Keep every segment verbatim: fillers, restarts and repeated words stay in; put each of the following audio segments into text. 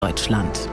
Deutschland.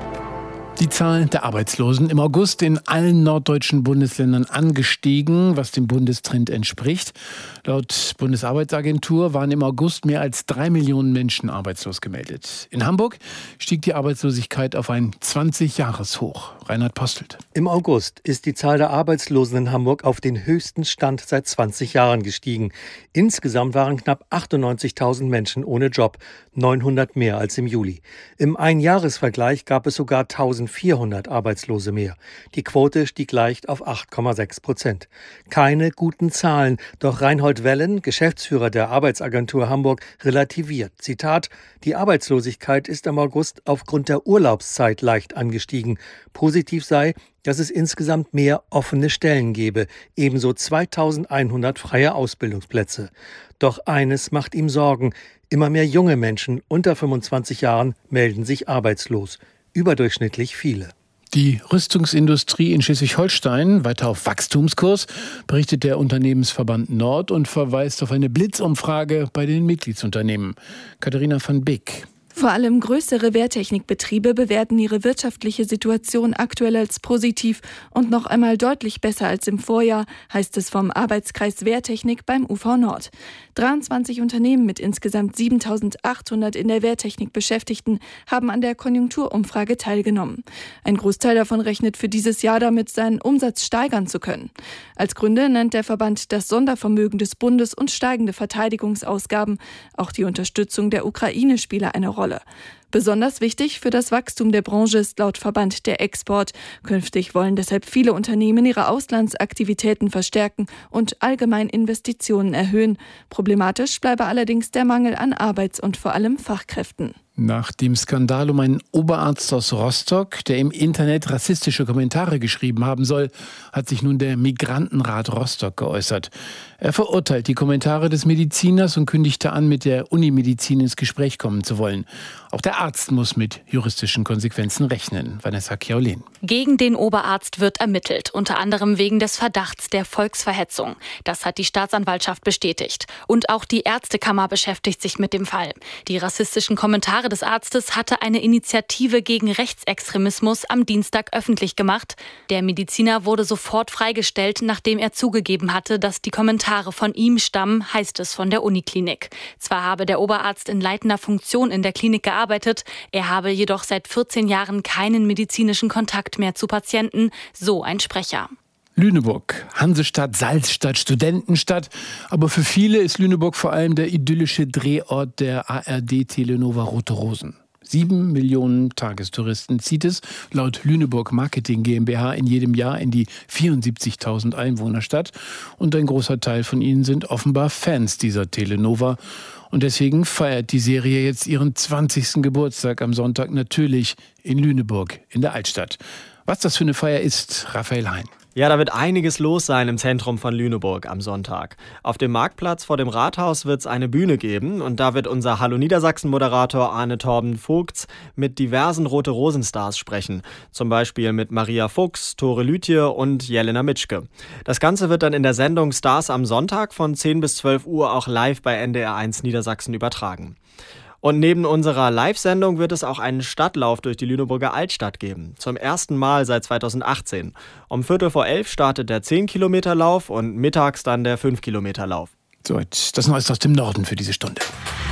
Die Zahl der Arbeitslosen im August in allen norddeutschen Bundesländern angestiegen, was dem Bundestrend entspricht. Laut Bundesarbeitsagentur waren im August mehr als drei Millionen Menschen arbeitslos gemeldet. In Hamburg stieg die Arbeitslosigkeit auf ein zwanzig-Jahres-Hoch. Reinhard Postelt. Im August ist die Zahl der Arbeitslosen in Hamburg auf den höchsten Stand seit zwanzig Jahren gestiegen. Insgesamt waren knapp achtundneunzigtausend Menschen ohne Job, neunhundert mehr als im Juli. Im Einjahresvergleich gab es sogar eintausendvierhundert Arbeitslose mehr. Die Quote stieg leicht auf acht Komma sechs Prozent. Keine guten Zahlen, doch Reinhold Wellen, Geschäftsführer der Arbeitsagentur Hamburg, relativiert. Zitat: Die Arbeitslosigkeit ist im August aufgrund der Urlaubszeit leicht angestiegen. Positiv sei, dass es insgesamt mehr offene Stellen gebe, ebenso zweitausendeinhundert freie Ausbildungsplätze. Doch eines macht ihm Sorgen: Immer mehr junge Menschen unter fünfundzwanzig Jahren melden sich arbeitslos. Überdurchschnittlich viele. Die Rüstungsindustrie in Schleswig-Holstein weiter auf Wachstumskurs, berichtet der Unternehmensverband Nord und verweist auf eine Blitzumfrage bei den Mitgliedsunternehmen. Katharina van Beek. Vor allem größere Wehrtechnikbetriebe bewerten ihre wirtschaftliche Situation aktuell als positiv und noch einmal deutlich besser als im Vorjahr, heißt es vom Arbeitskreis Wehrtechnik beim U V Nord. dreiundzwanzig Unternehmen mit insgesamt siebentausendachthundert in der Wehrtechnik Beschäftigten haben an der Konjunkturumfrage teilgenommen. Ein Großteil davon rechnet für dieses Jahr damit, seinen Umsatz steigern zu können. Als Gründe nennt der Verband das Sondervermögen des Bundes und steigende Verteidigungsausgaben. Auch die Unterstützung der Ukraine spiele eine Rolle. Besonders wichtig für das Wachstum der Branche ist laut Verband der Export. Künftig wollen deshalb viele Unternehmen ihre Auslandsaktivitäten verstärken und allgemein Investitionen erhöhen. Problematisch bleibe allerdings der Mangel an Arbeits- und vor allem Fachkräften. Nach dem Skandal um einen Oberarzt aus Rostock, der im Internet rassistische Kommentare geschrieben haben soll, hat sich nun der Migrantenrat Rostock geäußert. Er verurteilt die Kommentare des Mediziners und kündigte an, mit der Unimedizin ins Gespräch kommen zu wollen. Auch der Arzt muss mit juristischen Konsequenzen rechnen. Vanessa Chiaulin. Gegen den Oberarzt wird ermittelt, unter anderem wegen des Verdachts der Volksverhetzung. Das hat die Staatsanwaltschaft bestätigt. Und auch die Ärztekammer beschäftigt sich mit dem Fall. Die rassistischen Kommentare des Arztes hatte eine Initiative gegen Rechtsextremismus am Dienstag öffentlich gemacht. Der Mediziner wurde sofort freigestellt, nachdem er zugegeben hatte, dass die Kommentare von ihm stammen, heißt es von der Uniklinik. Zwar habe der Oberarzt in leitender Funktion in der Klinik gearbeitet, er habe jedoch seit vierzehn Jahren keinen medizinischen Kontakt mehr zu Patienten, so ein Sprecher. Lüneburg, Hansestadt, Salzstadt, Studentenstadt. Aber für viele ist Lüneburg vor allem der idyllische Drehort der A R D-Telenova Rote Rosen. Sieben Millionen Tagestouristen zieht es laut Lüneburg Marketing GmbH in jedem Jahr in die vierundsiebzigtausend Einwohnerstadt. Und ein großer Teil von ihnen sind offenbar Fans dieser Telenova. Und deswegen feiert die Serie jetzt ihren zwanzigsten Geburtstag am Sonntag natürlich in Lüneburg in der Altstadt. Was das für eine Feier ist, Raphael Hein. Ja, da wird einiges los sein im Zentrum von Lüneburg am Sonntag. Auf dem Marktplatz vor dem Rathaus wird es eine Bühne geben und da wird unser Hallo Niedersachsen-Moderator Arne Torben Vogts mit diversen Rote-Rosen-Stars sprechen. Zum Beispiel mit Maria Fuchs, Tore Lütje und Jelena Mitschke. Das Ganze wird dann in der Sendung Stars am Sonntag von zehn bis zwölf Uhr auch live bei N D R eins Niedersachsen übertragen. Und neben unserer Live-Sendung wird es auch einen Stadtlauf durch die Lüneburger Altstadt geben. Zum ersten Mal seit zweitausendachtzehn. Um Viertel vor elf startet der zehn-Kilometer-Lauf und mittags dann der fünf-Kilometer-Lauf. So, jetzt das Neueste aus dem Norden für diese Stunde.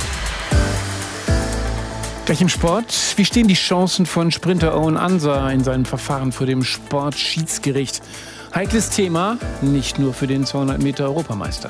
Gleich im Sport. Wie stehen die Chancen von Sprinter Owen Ansa in seinem Verfahren vor dem Sportschiedsgericht? Heikles Thema, nicht nur für den zweihundert Meter Europameister.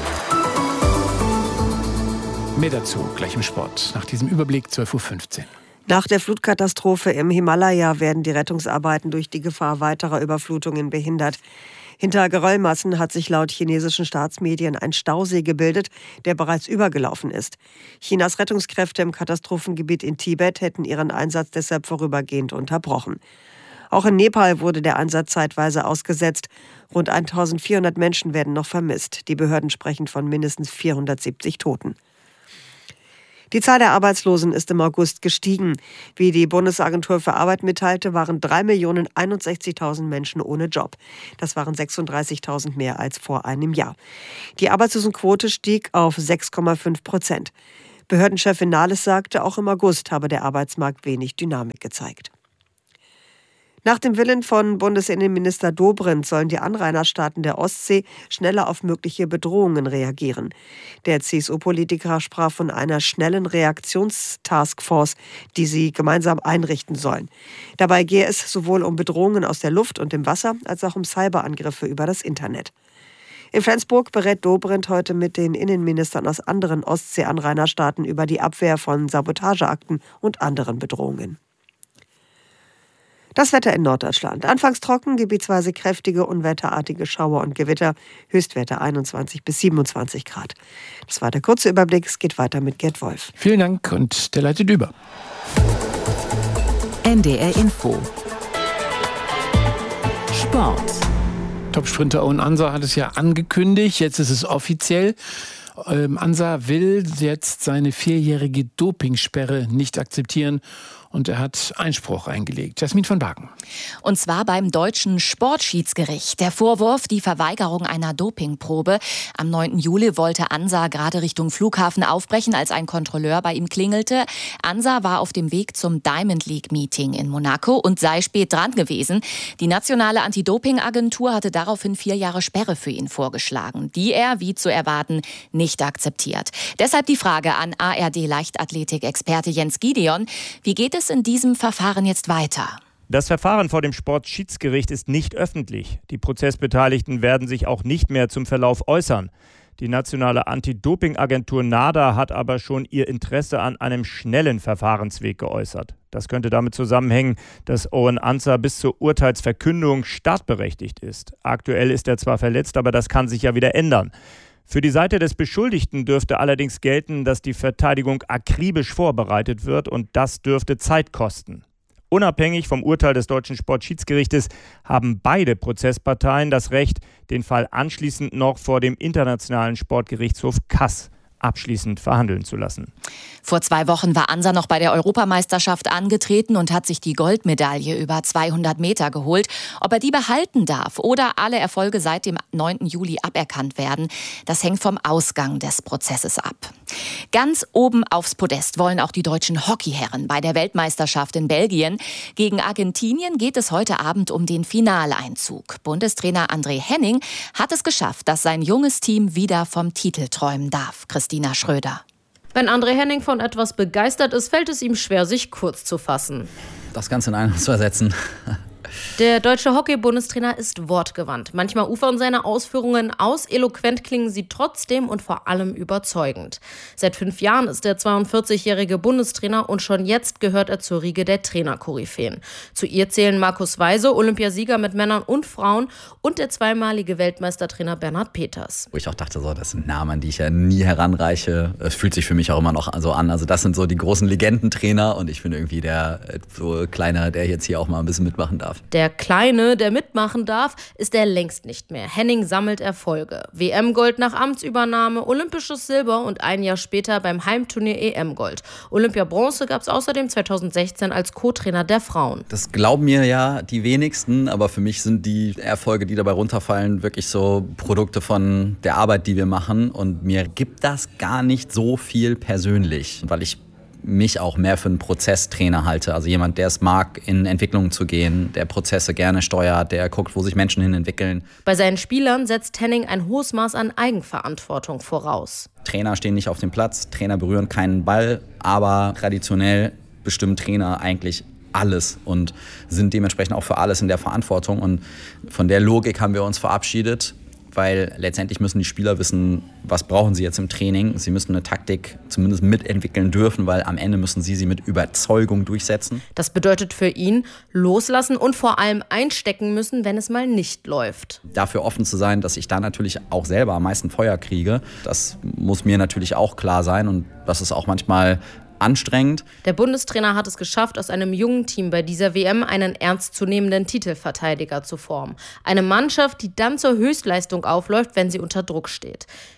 Mehr dazu gleich im Sport. Nach diesem Überblick zwölf Uhr fünfzehn. Nach der Flutkatastrophe im Himalaya werden die Rettungsarbeiten durch die Gefahr weiterer Überflutungen behindert. Hinter Geröllmassen hat sich laut chinesischen Staatsmedien ein Stausee gebildet, der bereits übergelaufen ist. Chinas Rettungskräfte im Katastrophengebiet in Tibet hätten ihren Einsatz deshalb vorübergehend unterbrochen. Auch in Nepal wurde der Einsatz zeitweise ausgesetzt. Rund eintausendvierhundert Menschen werden noch vermisst. Die Behörden sprechen von mindestens vierhundertsiebzig Toten. Die Zahl der Arbeitslosen ist im August gestiegen. Wie die Bundesagentur für Arbeit mitteilte, waren drei Millionen einundsechzigtausend Menschen ohne Job. Das waren sechsunddreißigtausend mehr als vor einem Jahr. Die Arbeitslosenquote stieg auf sechs Komma fünf Prozent. Behördenchefin Nahles sagte, auch im August habe der Arbeitsmarkt wenig Dynamik gezeigt. Nach dem Willen von Bundesinnenminister Dobrindt sollen die Anrainerstaaten der Ostsee schneller auf mögliche Bedrohungen reagieren. Der C S U-Politiker sprach von einer schnellen Reaktionstaskforce, die sie gemeinsam einrichten sollen. Dabei gehe es sowohl um Bedrohungen aus der Luft und im Wasser als auch um Cyberangriffe über das Internet. In Flensburg berät Dobrindt heute mit den Innenministern aus anderen Ostsee-Anrainerstaaten über die Abwehr von Sabotageakten und anderen Bedrohungen. Das Wetter in Norddeutschland. Anfangs trocken, gebietsweise kräftige, unwetterartige Schauer und Gewitter. Höchstwerte einundzwanzig bis siebenundzwanzig Grad. Das war der kurze Überblick. Es geht weiter mit Gerd Wolf. Vielen Dank und der leitet über. N D R Info. Sport. Topsprinter Owen Ansah hat es ja angekündigt. Jetzt ist es offiziell. Ähm, Ansah will jetzt seine vierjährige Dopingsperre nicht akzeptieren. Und er hat Einspruch eingelegt. Jasmin von Baken. Und zwar beim deutschen Sportschiedsgericht. Der Vorwurf, die Verweigerung einer Dopingprobe. Am neunten Juli wollte Ansah gerade Richtung Flughafen aufbrechen, als ein Kontrolleur bei ihm klingelte. Ansah war auf dem Weg zum Diamond League Meeting in Monaco und sei spät dran gewesen. Die nationale Anti-Doping-Agentur hatte daraufhin vier Jahre Sperre für ihn vorgeschlagen, die er, wie zu erwarten, nicht akzeptiert. Deshalb die Frage an A R D-Leichtathletik-Experte Jens Gideon. Wie geht es in diesem Verfahren jetzt weiter? Das Verfahren vor dem Sportschiedsgericht ist nicht öffentlich. Die Prozessbeteiligten werden sich auch nicht mehr zum Verlauf äußern. Die nationale Anti-Doping-Agentur NADA hat aber schon ihr Interesse an einem schnellen Verfahrensweg geäußert. Das könnte damit zusammenhängen, dass Owen Ansah bis zur Urteilsverkündung startberechtigt ist. Aktuell ist er zwar verletzt, aber das kann sich ja wieder ändern. Für die Seite des Beschuldigten dürfte allerdings gelten, dass die Verteidigung akribisch vorbereitet wird und das dürfte Zeit kosten. Unabhängig vom Urteil des deutschen Sportschiedsgerichtes haben beide Prozessparteien das Recht, den Fall anschließend noch vor dem Internationalen Sportgerichtshof Kass abschließend verhandeln zu lassen. Vor zwei Wochen war Ansah noch bei der Europameisterschaft angetreten und hat sich die Goldmedaille über zweihundert Meter geholt. Ob er die behalten darf oder alle Erfolge seit dem neunten Juli aberkannt werden, das hängt vom Ausgang des Prozesses ab. Ganz oben aufs Podest wollen auch die deutschen Hockeyherren bei der Weltmeisterschaft in Belgien. Gegen Argentinien geht es heute Abend um den Finaleinzug. Bundestrainer André Henning hat es geschafft, dass sein junges Team wieder vom Titel träumen darf. Christina Schröder. Wenn André Henning von etwas begeistert ist, fällt es ihm schwer, sich kurz zu fassen. Das Ganze in einen zu ersetzen. Der deutsche Hockey-Bundestrainer ist wortgewandt. Manchmal ufern seine Ausführungen aus, eloquent klingen sie trotzdem und vor allem überzeugend. Seit fünf Jahren ist der zweiundvierzigjährige Bundestrainer und schon jetzt gehört er zur Riege der Trainer-Koryphäen. Zu ihr zählen Markus Weise, Olympiasieger mit Männern und Frauen, und der zweimalige Weltmeistertrainer Bernhard Peters. Wo ich auch dachte, so, das sind Namen, an die ich ja nie heranreiche. Es fühlt sich für mich auch immer noch so an. Also das sind so die großen Legendentrainer und ich bin irgendwie der so Kleine, der jetzt hier auch mal ein bisschen mitmachen darf. Der Kleine, der mitmachen darf, ist er längst nicht mehr. Henning sammelt Erfolge. W M-Gold nach Amtsübernahme, olympisches Silber und ein Jahr später beim Heimturnier E M-Gold. Olympia-Bronze gab es außerdem zweitausendsechzehn als Co-Trainer der Frauen. Das glauben mir ja die wenigsten, aber für mich sind die Erfolge, die dabei runterfallen, wirklich so Produkte von der Arbeit, die wir machen. Und mir gibt das gar nicht so viel persönlich, weil ich mich auch mehr für einen Prozesstrainer halte. Also jemand, der es mag, in Entwicklungen zu gehen, der Prozesse gerne steuert, der guckt, wo sich Menschen hin entwickeln. Bei seinen Spielern setzt Henning ein hohes Maß an Eigenverantwortung voraus. Trainer stehen nicht auf dem Platz, Trainer berühren keinen Ball, aber traditionell bestimmen Trainer eigentlich alles und sind dementsprechend auch für alles in der Verantwortung. Und von der Logik haben wir uns verabschiedet, weil letztendlich müssen die Spieler wissen, was brauchen sie jetzt im Training. Sie müssen eine Taktik zumindest mitentwickeln dürfen, weil am Ende müssen sie sie mit Überzeugung durchsetzen. Das bedeutet für ihn, loslassen und vor allem einstecken müssen, wenn es mal nicht läuft. Dafür offen zu sein, dass ich da natürlich auch selber am meisten Feuer kriege, das muss mir natürlich auch klar sein und das ist auch manchmal anstrengend. Der Bundestrainer hat es geschafft, aus einem jungen Team bei dieser W M einen ernstzunehmenden Titelverteidiger zu formen. Eine Mannschaft, die dann zur Höchstleistung aufläuft, wenn sie unter Druck steht.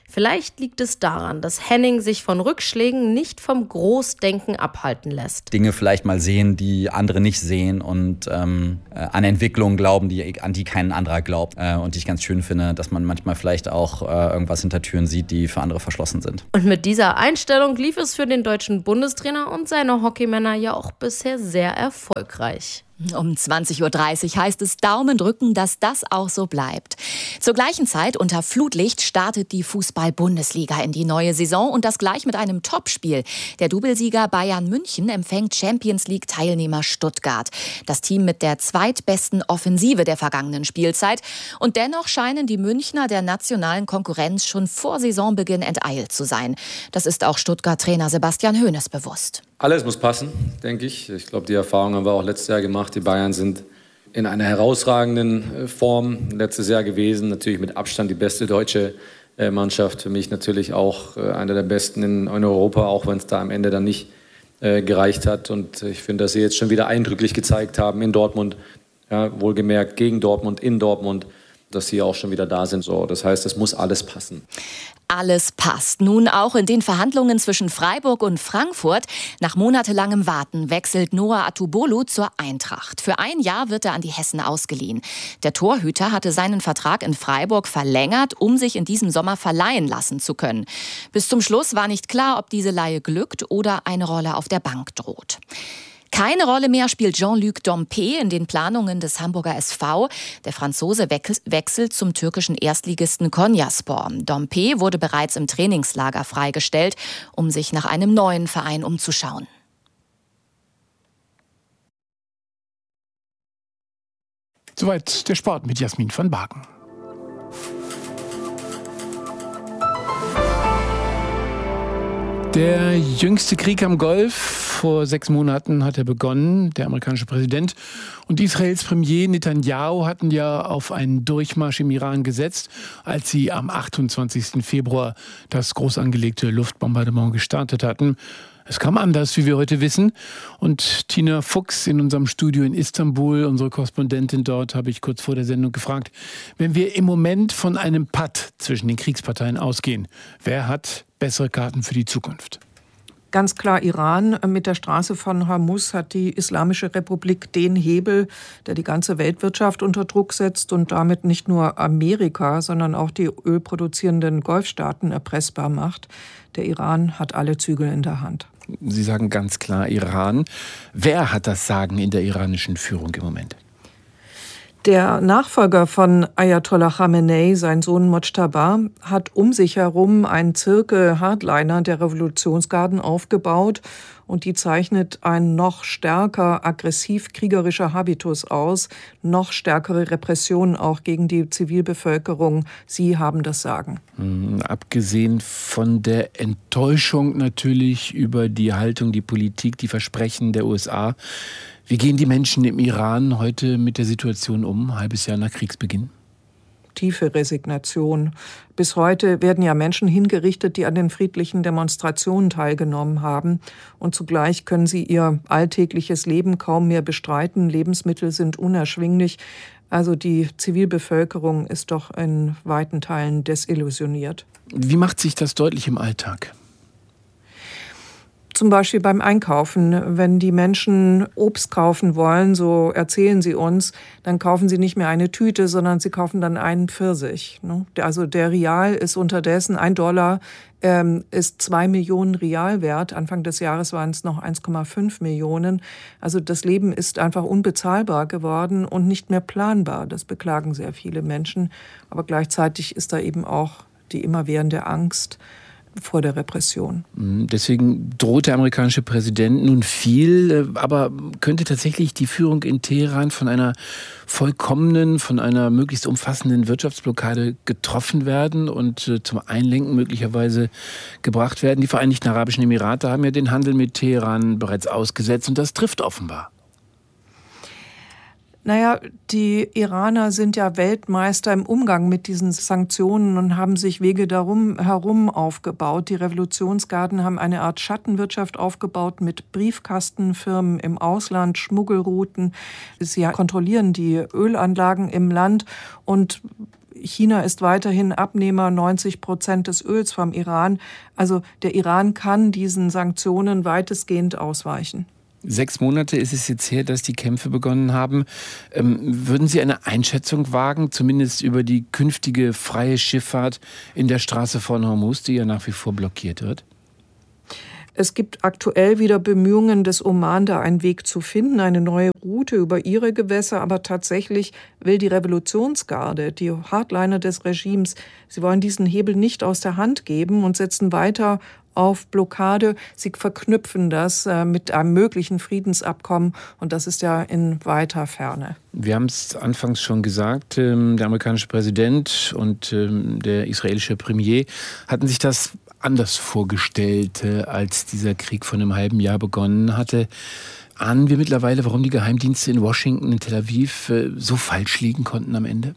Vielleicht liegt es daran, dass Henning sich von Rückschlägen nicht vom Großdenken abhalten lässt. Dinge vielleicht mal sehen, die andere nicht sehen und ähm, an Entwicklungen glauben, die, an die kein anderer glaubt. Äh, und die ich ganz schön finde, dass man manchmal vielleicht auch äh, irgendwas hinter Türen sieht, die für andere verschlossen sind. Und mit dieser Einstellung lief es für den deutschen Bundestrainer und seine Hockeymänner ja auch bisher sehr erfolgreich. Um zwanzig Uhr dreißig heißt es Daumen drücken, dass das auch so bleibt. Zur gleichen Zeit unter Flutlicht startet die Fußball-Bundesliga in die neue Saison und das gleich mit einem Topspiel. Der Doublesieger Bayern München empfängt Champions-League-Teilnehmer Stuttgart. Das Team mit der zweitbesten Offensive der vergangenen Spielzeit. Und dennoch scheinen die Münchner der nationalen Konkurrenz schon vor Saisonbeginn enteilt zu sein. Das ist auch Stuttgart-Trainer Sebastian Hoeneß bewusst. Alles muss passen, denke ich. Ich glaube, die Erfahrung haben wir auch letztes Jahr gemacht. Die Bayern sind in einer herausragenden Form letztes Jahr gewesen. Natürlich mit Abstand die beste deutsche Mannschaft. Für mich natürlich auch einer der besten in Europa, auch wenn es da am Ende dann nicht gereicht hat. Und ich finde, dass sie jetzt schon wieder eindrücklich gezeigt haben in Dortmund, ja, wohlgemerkt gegen Dortmund, in Dortmund, dass sie auch schon wieder da sind. So, das heißt, es muss alles passen. Alles passt. Nun auch in den Verhandlungen zwischen Freiburg und Frankfurt. Nach monatelangem Warten wechselt Noah Atubolu zur Eintracht. Für ein Jahr wird er an die Hessen ausgeliehen. Der Torhüter hatte seinen Vertrag in Freiburg verlängert, um sich in diesem Sommer verleihen lassen zu können. Bis zum Schluss war nicht klar, ob diese Leihe glückt oder eine Rolle auf der Bank droht. Keine Rolle mehr spielt Jean-Luc Dompe in den Planungen des Hamburger S V. Der Franzose wechselt zum türkischen Erstligisten Konyaspor. Dompe wurde bereits im Trainingslager freigestellt, um sich nach einem neuen Verein umzuschauen. Soweit der Sport mit Jasmin van Baken. Der jüngste Krieg am Golf, vor sechs Monaten hat er begonnen, der amerikanische Präsident und Israels Premier Netanyahu hatten ja auf einen Durchmarsch im Iran gesetzt, als sie am achtundzwanzigsten Februar das groß angelegte Luftbombardement gestartet hatten. Es kam anders, wie wir heute wissen. Und Tina Fuchs in unserem Studio in Istanbul, unsere Korrespondentin dort, habe ich kurz vor der Sendung gefragt, wenn wir im Moment von einem Patt zwischen den Kriegsparteien ausgehen, wer hat bessere Karten für die Zukunft? Ganz klar Iran. Mit der Straße von Hormuz hat die Islamische Republik den Hebel, der die ganze Weltwirtschaft unter Druck setzt und damit nicht nur Amerika, sondern auch die ölproduzierenden Golfstaaten erpressbar macht. Der Iran hat alle Zügel in der Hand. Sie sagen ganz klar Iran. Wer hat das Sagen in der iranischen Führung im Moment? Der Nachfolger von Ayatollah Khamenei, sein Sohn Mojtaba, hat um sich herum einen Zirkel Hardliner der Revolutionsgarden aufgebaut und die zeichnet ein noch stärker aggressiv-kriegerischer Habitus aus, noch stärkere Repressionen auch gegen die Zivilbevölkerung. Sie haben das Sagen. Mhm, abgesehen von der Enttäuschung natürlich über die Haltung, die Politik, die Versprechen der U S A. Wie gehen die Menschen im Iran heute mit der Situation um, ein halbes Jahr nach Kriegsbeginn? Tiefe Resignation. Bis heute werden ja Menschen hingerichtet, die an den friedlichen Demonstrationen teilgenommen haben. Und zugleich können sie ihr alltägliches Leben kaum mehr bestreiten. Lebensmittel sind unerschwinglich. Also die Zivilbevölkerung ist doch in weiten Teilen desillusioniert. Wie macht sich das deutlich im Alltag? Zum Beispiel beim Einkaufen. Wenn die Menschen Obst kaufen wollen, so erzählen sie uns, dann kaufen sie nicht mehr eine Tüte, sondern sie kaufen dann einen Pfirsich. Also der Rial ist unterdessen, ein Dollar ähm, ist zwei Millionen Rial wert. Anfang des Jahres waren es noch eins Komma fünf Millionen. Also das Leben ist einfach unbezahlbar geworden und nicht mehr planbar. Das beklagen sehr viele Menschen. Aber gleichzeitig ist da eben auch die immerwährende Angst vor der Repression. Deswegen droht der amerikanische Präsident nun viel, aber könnte tatsächlich die Führung in Teheran von einer vollkommenen, von einer möglichst umfassenden Wirtschaftsblockade getroffen werden und zum Einlenken möglicherweise gebracht werden? Die Vereinigten Arabischen Emirate haben ja den Handel mit Teheran bereits ausgesetzt und das trifft offenbar. Naja, die Iraner sind ja Weltmeister im Umgang mit diesen Sanktionen und haben sich Wege darum herum aufgebaut. Die Revolutionsgarden haben eine Art Schattenwirtschaft aufgebaut mit Briefkastenfirmen im Ausland, Schmuggelrouten. Sie kontrollieren die Ölanlagen im Land und China ist weiterhin Abnehmer neunzig Prozent des Öls vom Iran. Also der Iran kann diesen Sanktionen weitestgehend ausweichen. Sechs Monate ist es jetzt her, dass die Kämpfe begonnen haben. Ähm, würden Sie eine Einschätzung wagen, zumindest über die künftige freie Schifffahrt in der Straße von Hormuz, die ja nach wie vor blockiert wird? Es gibt aktuell wieder Bemühungen des Oman, da einen Weg zu finden, eine neue Route über ihre Gewässer. Aber tatsächlich will die Revolutionsgarde, die Hardliner des Regimes, sie wollen diesen Hebel nicht aus der Hand geben und setzen weiter auf Blockade. Sie verknüpfen das äh, mit einem möglichen Friedensabkommen und das ist ja in weiter Ferne. Wir haben es anfangs schon gesagt, ähm, der amerikanische Präsident und ähm, der israelische Premier hatten sich das anders vorgestellt, äh, als dieser Krieg vor einem halben Jahr begonnen hatte. Ahnen wir mittlerweile, warum die Geheimdienste in Washington, in Tel Aviv äh, so falsch liegen konnten am Ende?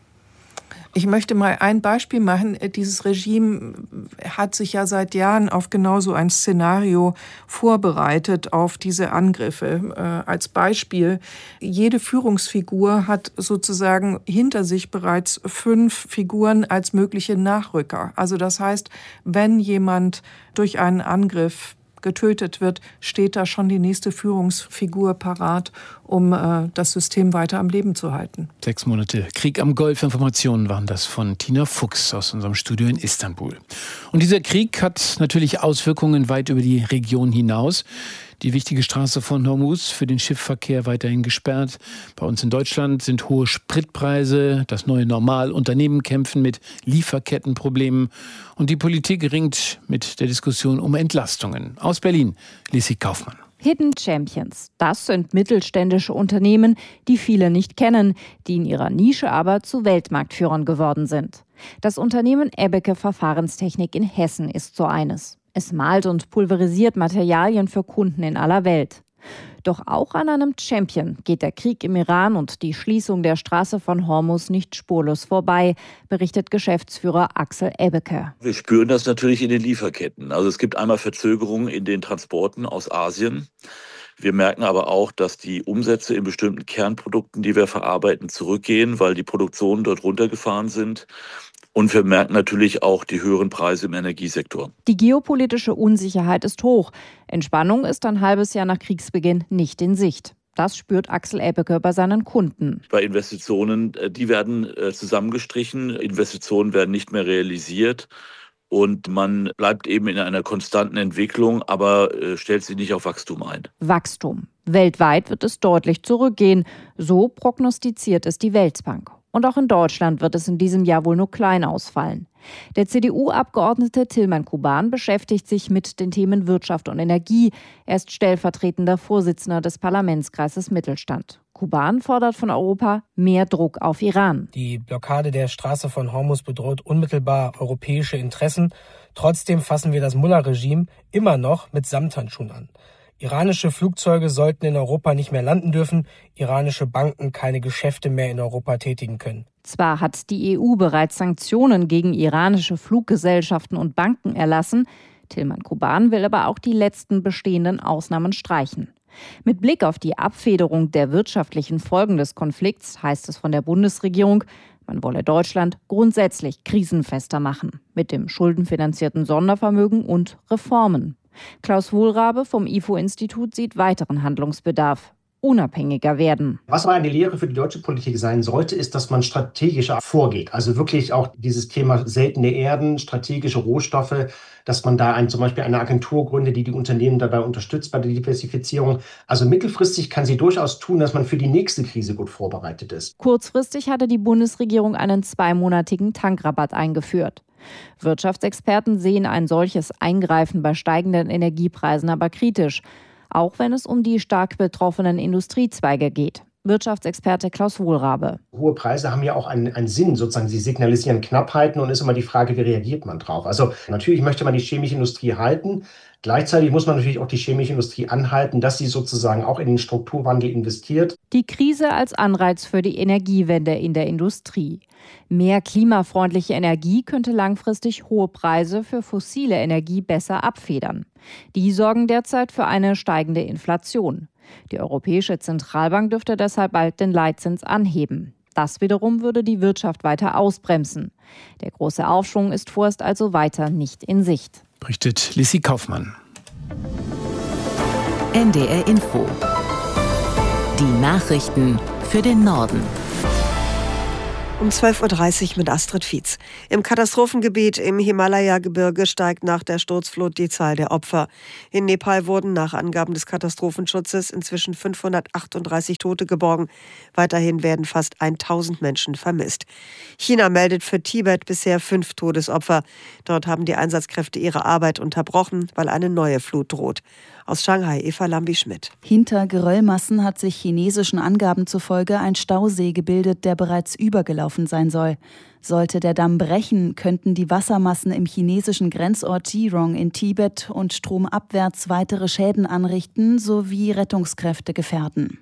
Ich möchte mal ein Beispiel machen. Dieses Regime hat sich ja seit Jahren auf genau so ein Szenario vorbereitet, auf diese Angriffe. Äh, als Beispiel, jede Führungsfigur hat sozusagen hinter sich bereits fünf Figuren als mögliche Nachrücker. Also das heißt, wenn jemand durch einen Angriff getötet wird, steht da schon die nächste Führungsfigur parat, um äh, das System weiter am Leben zu halten. Sechs Monate Krieg am Golf. Informationen waren das von Tina Fuchs aus unserem Studio in Istanbul. Und dieser Krieg hat natürlich Auswirkungen weit über die Region hinaus. Die wichtige Straße von Hormuz für den Schiffsverkehr weiterhin gesperrt. Bei uns in Deutschland sind hohe Spritpreise, das neue Normal. Unternehmen kämpfen mit Lieferkettenproblemen. Und die Politik ringt mit der Diskussion um Entlastungen. Aus Berlin, Lissi Kaufmann. Hidden Champions, das sind mittelständische Unternehmen, die viele nicht kennen, die in ihrer Nische aber zu Weltmarktführern geworden sind. Das Unternehmen Ebbeke Verfahrenstechnik in Hessen ist so eines. Es malt und pulverisiert Materialien für Kunden in aller Welt. Doch auch an einem Champion geht der Krieg im Iran und die Schließung der Straße von Hormuz nicht spurlos vorbei, berichtet Geschäftsführer Axel Ebbeke. Wir spüren das natürlich in den Lieferketten. Also es gibt einmal Verzögerungen in den Transporten aus Asien. Wir merken aber auch, dass die Umsätze in bestimmten Kernprodukten, die wir verarbeiten, zurückgehen, weil die Produktionen dort runtergefahren sind. Und wir merken natürlich auch die höheren Preise im Energiesektor. Die geopolitische Unsicherheit ist hoch. Entspannung ist ein halbes Jahr nach Kriegsbeginn nicht in Sicht. Das spürt Axel Ebbeke bei seinen Kunden. Bei Investitionen, die werden zusammengestrichen, Investitionen werden nicht mehr realisiert. Und man bleibt eben in einer konstanten Entwicklung, aber stellt sich nicht auf Wachstum ein. Wachstum. Weltweit wird es deutlich zurückgehen. So prognostiziert es die Weltbank. Und auch in Deutschland wird es in diesem Jahr wohl nur klein ausfallen. Der C D U-Abgeordnete Tilman Kuban beschäftigt sich mit den Themen Wirtschaft und Energie. Er ist stellvertretender Vorsitzender des Parlamentskreises Mittelstand. Kuban fordert von Europa mehr Druck auf Iran. Die Blockade der Straße von Hormuz bedroht unmittelbar europäische Interessen. Trotzdem fassen wir das Mullah-Regime immer noch mit Samthandschuhen an. Iranische Flugzeuge sollten in Europa nicht mehr landen dürfen, iranische Banken keine Geschäfte mehr in Europa tätigen können. Zwar hat die E U bereits Sanktionen gegen iranische Fluggesellschaften und Banken erlassen, Tilman Kuban will aber auch die letzten bestehenden Ausnahmen streichen. Mit Blick auf die Abfederung der wirtschaftlichen Folgen des Konflikts heißt es von der Bundesregierung, man wolle Deutschland grundsätzlich krisenfester machen, mit dem schuldenfinanzierten Sondervermögen und Reformen. Klaus Wohlrabe vom I F O-Institut sieht weiteren Handlungsbedarf. Unabhängiger werden. Was aber eine Lehre für die deutsche Politik sein sollte, ist, dass man strategischer vorgeht. Also wirklich auch dieses Thema seltene Erden, strategische Rohstoffe, dass man da ein, zum Beispiel eine Agentur gründet, die die Unternehmen dabei unterstützt bei der Diversifizierung. Also mittelfristig kann sie durchaus tun, dass man für die nächste Krise gut vorbereitet ist. Kurzfristig hatte die Bundesregierung einen zweimonatigen Tankrabatt eingeführt. Wirtschaftsexperten sehen ein solches Eingreifen bei steigenden Energiepreisen aber kritisch, auch wenn es um die stark betroffenen Industriezweige geht. Wirtschaftsexperte Klaus Wohlrabe. Hohe Preise haben ja auch einen, einen Sinn, sozusagen. Sie signalisieren Knappheiten und ist immer die Frage, wie reagiert man drauf? Also natürlich möchte man die chemische Industrie halten. Gleichzeitig muss man natürlich auch die chemische Industrie anhalten, dass sie sozusagen auch in den Strukturwandel investiert. Die Krise als Anreiz für die Energiewende in der Industrie. Mehr klimafreundliche Energie könnte langfristig hohe Preise für fossile Energie besser abfedern. Die sorgen derzeit für eine steigende Inflation. Die Europäische Zentralbank dürfte deshalb bald den Leitzins anheben. Das wiederum würde die Wirtschaft weiter ausbremsen. Der große Aufschwung ist vorerst also weiter nicht in Sicht. Berichtet Lissi Kaufmann. N D R Info. Die Nachrichten für den Norden. Um zwölf Uhr dreißig mit Astrid Fietz. Im Katastrophengebiet im Himalaya-Gebirge steigt nach der Sturzflut die Zahl der Opfer. In Nepal wurden nach Angaben des Katastrophenschutzes inzwischen fünfhundertachtunddreißig Tote geborgen. Weiterhin werden fast tausend Menschen vermisst. China meldet für Tibet bisher fünf Todesopfer. Dort haben die Einsatzkräfte ihre Arbeit unterbrochen, weil eine neue Flut droht. Aus Shanghai, Eva Lambi-Schmidt. Hinter Geröllmassen hat sich chinesischen Angaben zufolge ein Stausee gebildet, der bereits übergelaufen sein soll. Sollte der Damm brechen, könnten die Wassermassen im chinesischen Grenzort Jirong in Tibet und stromabwärts weitere Schäden anrichten sowie Rettungskräfte gefährden.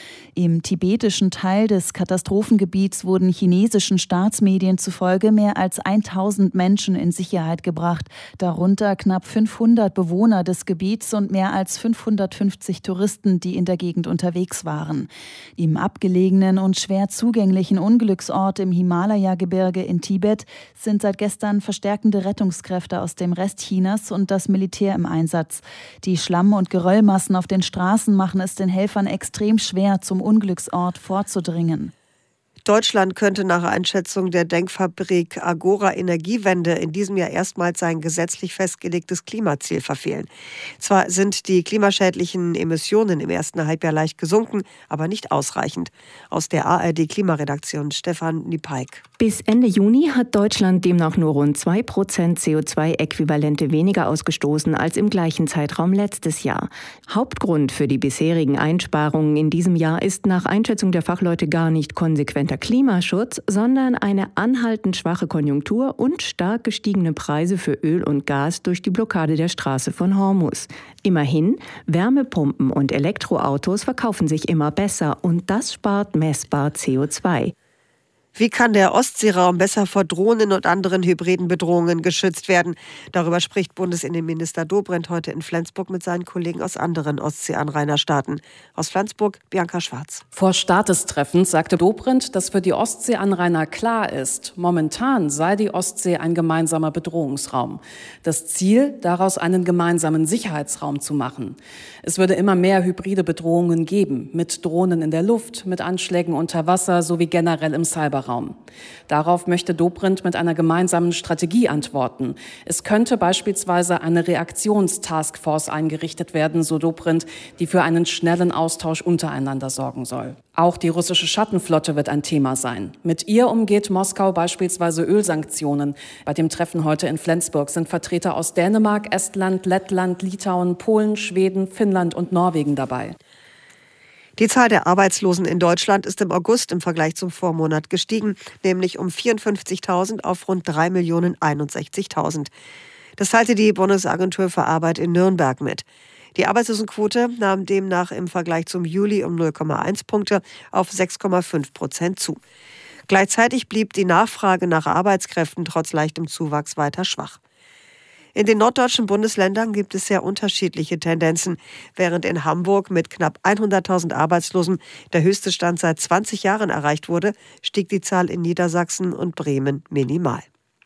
Im tibetischen Teil des Katastrophengebiets wurden chinesischen Staatsmedien zufolge mehr als tausend Menschen in Sicherheit gebracht, darunter knapp fünfhundert Bewohner des Gebiets und mehr als fünfhundertfünfzig Touristen, die in der Gegend unterwegs waren. Im abgelegenen und schwer zugänglichen Unglücksort im Himalaya-Gebirge in Tibet sind seit gestern verstärkende Rettungskräfte aus dem Rest Chinas und das Militär im Einsatz. Die Schlamm- und Geröllmassen auf den Straßen machen es den Helfern extrem schwer, zum Unglücksort vorzudringen. Deutschland könnte nach Einschätzung der Denkfabrik Agora Energiewende in diesem Jahr erstmals sein gesetzlich festgelegtes Klimaziel verfehlen. Zwar sind die klimaschädlichen Emissionen im ersten Halbjahr leicht gesunken, aber nicht ausreichend. Aus der A R D-Klimaredaktion Stefan Niepeik. Bis Ende Juni hat Deutschland demnach nur rund zwei Prozent C O zwei Äquivalente weniger ausgestoßen als im gleichen Zeitraum letztes Jahr. Hauptgrund für die bisherigen Einsparungen in diesem Jahr ist nach Einschätzung der Fachleute gar nicht konsequenter Klimaschutz, sondern eine anhaltend schwache Konjunktur und stark gestiegene Preise für Öl und Gas durch die Blockade der Straße von Hormuz. Immerhin, Wärmepumpen und Elektroautos verkaufen sich immer besser und das spart messbar C O zwei. Wie kann der Ostseeraum besser vor Drohnen und anderen hybriden Bedrohungen geschützt werden? Darüber spricht Bundesinnenminister Dobrindt heute in Flensburg mit seinen Kollegen aus anderen Ostseeanrainerstaaten. Aus Flensburg, Bianca Schwarz. Vor Start des Treffens sagte Dobrindt, dass für die Ostseeanrainer klar ist, momentan sei die Ostsee ein gemeinsamer Bedrohungsraum. Das Ziel, daraus einen gemeinsamen Sicherheitsraum zu machen. Es würde immer mehr hybride Bedrohungen geben, mit Drohnen in der Luft, mit Anschlägen unter Wasser sowie generell im Cyberraum. Darauf möchte Dobrindt mit einer gemeinsamen Strategie antworten. Es könnte beispielsweise eine Reaktionstaskforce eingerichtet werden, so Dobrindt, die für einen schnellen Austausch untereinander sorgen soll. Auch die russische Schattenflotte wird ein Thema sein. Mit ihr umgeht Moskau beispielsweise Ölsanktionen. Bei dem Treffen heute in Flensburg sind Vertreter aus Dänemark, Estland, Lettland, Litauen, Polen, Schweden, Finnland und Norwegen dabei. Die Zahl der Arbeitslosen in Deutschland ist im August im Vergleich zum Vormonat gestiegen, nämlich um vierundfünfzigtausend auf rund drei Millionen einundsechzigtausend. Das teilte die Bundesagentur für Arbeit in Nürnberg mit. Die Arbeitslosenquote nahm demnach im Vergleich zum Juli um null Komma eins Punkte auf sechs Komma fünf Prozent zu. Gleichzeitig blieb die Nachfrage nach Arbeitskräften trotz leichtem Zuwachs weiter schwach. In den norddeutschen Bundesländern gibt es sehr unterschiedliche Tendenzen. Während in Hamburg mit knapp hunderttausend Arbeitslosen der höchste Stand seit zwanzig Jahren erreicht wurde, stieg die Zahl in Niedersachsen und Bremen minimal.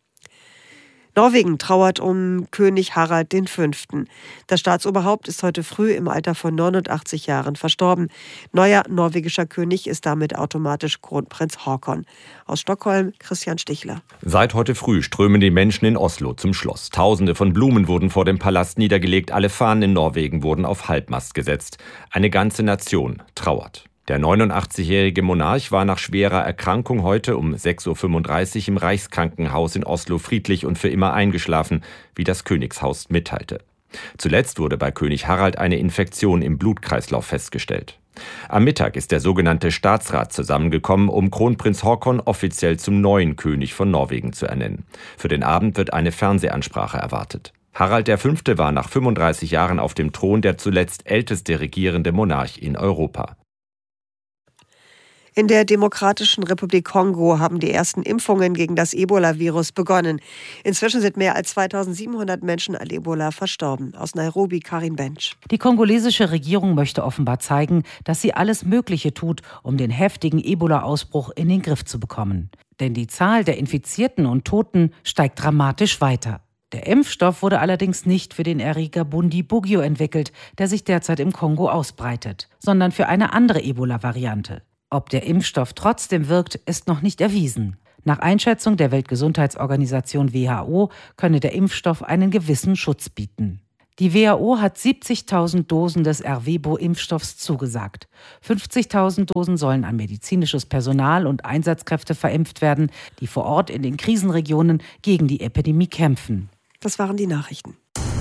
Norwegen trauert um König Harald der Fünfte. Das Staatsoberhaupt ist heute früh im Alter von neunundachtzig Jahren verstorben. Neuer norwegischer König ist damit automatisch Kronprinz Haakon. Aus Stockholm, Christian Stichler. Seit heute früh strömen die Menschen in Oslo zum Schloss. Tausende von Blumen wurden vor dem Palast niedergelegt. Alle Fahnen in Norwegen wurden auf Halbmast gesetzt. Eine ganze Nation trauert. Der neunundachtzigjährige Monarch war nach schwerer Erkrankung heute um sechs Uhr fünfunddreißig im Reichskrankenhaus in Oslo friedlich und für immer eingeschlafen, wie das Königshaus mitteilte. Zuletzt wurde bei König Harald eine Infektion im Blutkreislauf festgestellt. Am Mittag ist der sogenannte Staatsrat zusammengekommen, um Kronprinz Haakon offiziell zum neuen König von Norwegen zu ernennen. Für den Abend wird eine Fernsehansprache erwartet. Harald der Fünfte war nach fünfunddreißig Jahren auf dem Thron der zuletzt älteste regierende Monarch in Europa. In der Demokratischen Republik Kongo haben die ersten Impfungen gegen das Ebola-Virus begonnen. Inzwischen sind mehr als zweitausendsiebenhundert Menschen an Ebola verstorben. Aus Nairobi, Karin Bench. Die kongolesische Regierung möchte offenbar zeigen, dass sie alles Mögliche tut, um den heftigen Ebola-Ausbruch in den Griff zu bekommen. Denn die Zahl der Infizierten und Toten steigt dramatisch weiter. Der Impfstoff wurde allerdings nicht für den Erreger Bundibugyo entwickelt, der sich derzeit im Kongo ausbreitet, sondern für eine andere Ebola-Variante. Ob der Impfstoff trotzdem wirkt, ist noch nicht erwiesen. Nach Einschätzung der Weltgesundheitsorganisation W H O könne der Impfstoff einen gewissen Schutz bieten. Die W H O hat siebzigtausend Dosen des Ervebo-Impfstoffs zugesagt. fünfzigtausend Dosen sollen an medizinisches Personal und Einsatzkräfte verimpft werden, die vor Ort in den Krisenregionen gegen die Epidemie kämpfen. Das waren die Nachrichten.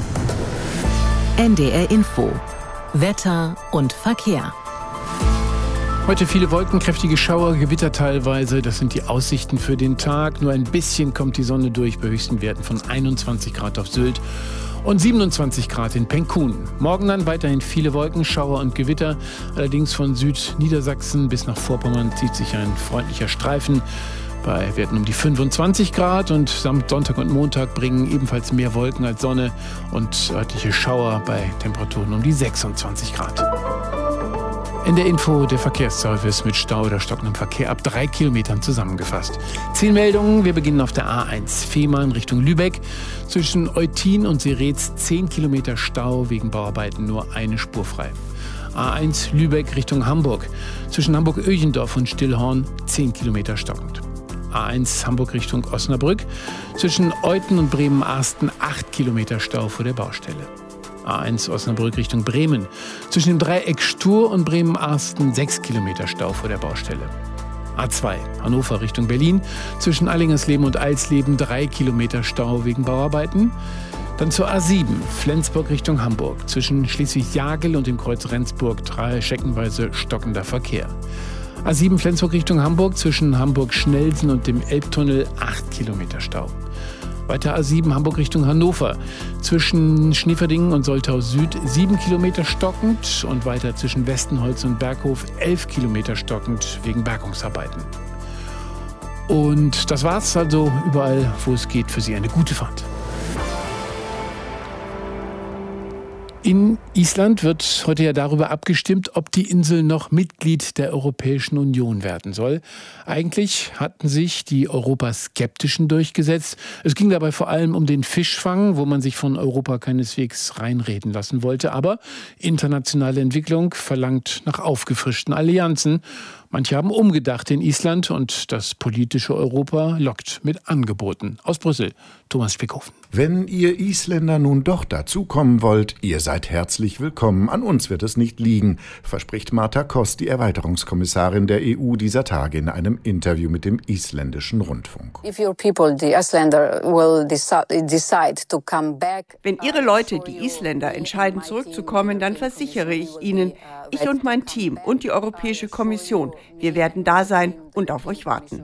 N D R Info. Wetter und Verkehr. Heute viele Wolken, kräftige Schauer, Gewitter teilweise. Das sind die Aussichten für den Tag. Nur ein bisschen kommt die Sonne durch bei höchsten Werten von einundzwanzig Grad auf Sylt und siebenundzwanzig Grad in Penkun. Morgen dann weiterhin viele Wolken, Schauer und Gewitter. Allerdings von Südniedersachsen bis nach Vorpommern zieht sich ein freundlicher Streifen. Bei Werten um die fünfundzwanzig Grad und Sonntag und Montag bringen ebenfalls mehr Wolken als Sonne und örtliche Schauer bei Temperaturen um die sechsundzwanzig Grad. In der Info der Verkehrsservice mit Stau oder stockendem Verkehr ab drei Kilometern zusammengefasst. Zehn Meldungen. Wir beginnen auf der A eins Fehmarn Richtung Lübeck. Zwischen Eutin und Seretz zehn Kilometer Stau, wegen Bauarbeiten nur eine Spur frei. A eins Lübeck Richtung Hamburg. Zwischen Hamburg-Öchendorf und Stillhorn zehn Kilometer stockend. A eins Hamburg Richtung Osnabrück. Zwischen Euten und Bremen-Arsten acht Kilometer Stau vor der Baustelle. A eins Osnabrück Richtung Bremen. Zwischen dem Dreieck Stur und Bremen-Arsten sechs Kilometer Stau vor der Baustelle. A zwei Hannover Richtung Berlin. Zwischen Allingersleben und Eilsleben drei Kilometer Stau wegen Bauarbeiten. Dann zur A sieben Flensburg Richtung Hamburg. Zwischen Schleswig-Jagel und dem Kreuz Rendsburg drei streckenweise stockender Verkehr. A sieben Flensburg Richtung Hamburg. Zwischen Hamburg-Schnelsen und dem Elbtunnel acht Kilometer Stau. Weiter A sieben Hamburg Richtung Hannover. Zwischen Schneeverdingen und Soltau Süd sieben Kilometer stockend und weiter zwischen Westenholz und Berghof elf Kilometer stockend wegen Bergungsarbeiten. Und das war's also überall, wo es geht, für Sie eine gute Fahrt. In Island wird heute ja darüber abgestimmt, ob die Insel noch Mitglied der Europäischen Union werden soll. Eigentlich hatten sich die Europaskeptischen durchgesetzt. Es ging dabei vor allem um den Fischfang, wo man sich von Europa keineswegs reinreden lassen wollte. Aber internationale Entwicklung verlangt nach aufgefrischten Allianzen. Manche haben umgedacht in Island und das politische Europa lockt mit Angeboten. Aus Brüssel, Thomas Spickhofen. Wenn ihr Isländer nun doch dazukommen wollt, ihr seid herzlich willkommen. An uns wird es nicht liegen, verspricht Marta Koss, die Erweiterungskommissarin der E U, dieser Tage in einem Interview mit dem isländischen Rundfunk. Wenn Ihre Leute, die Isländer, entscheiden zurückzukommen, dann versichere ich Ihnen, ich und mein Team und die Europäische Kommission, wir werden da sein und auf euch warten.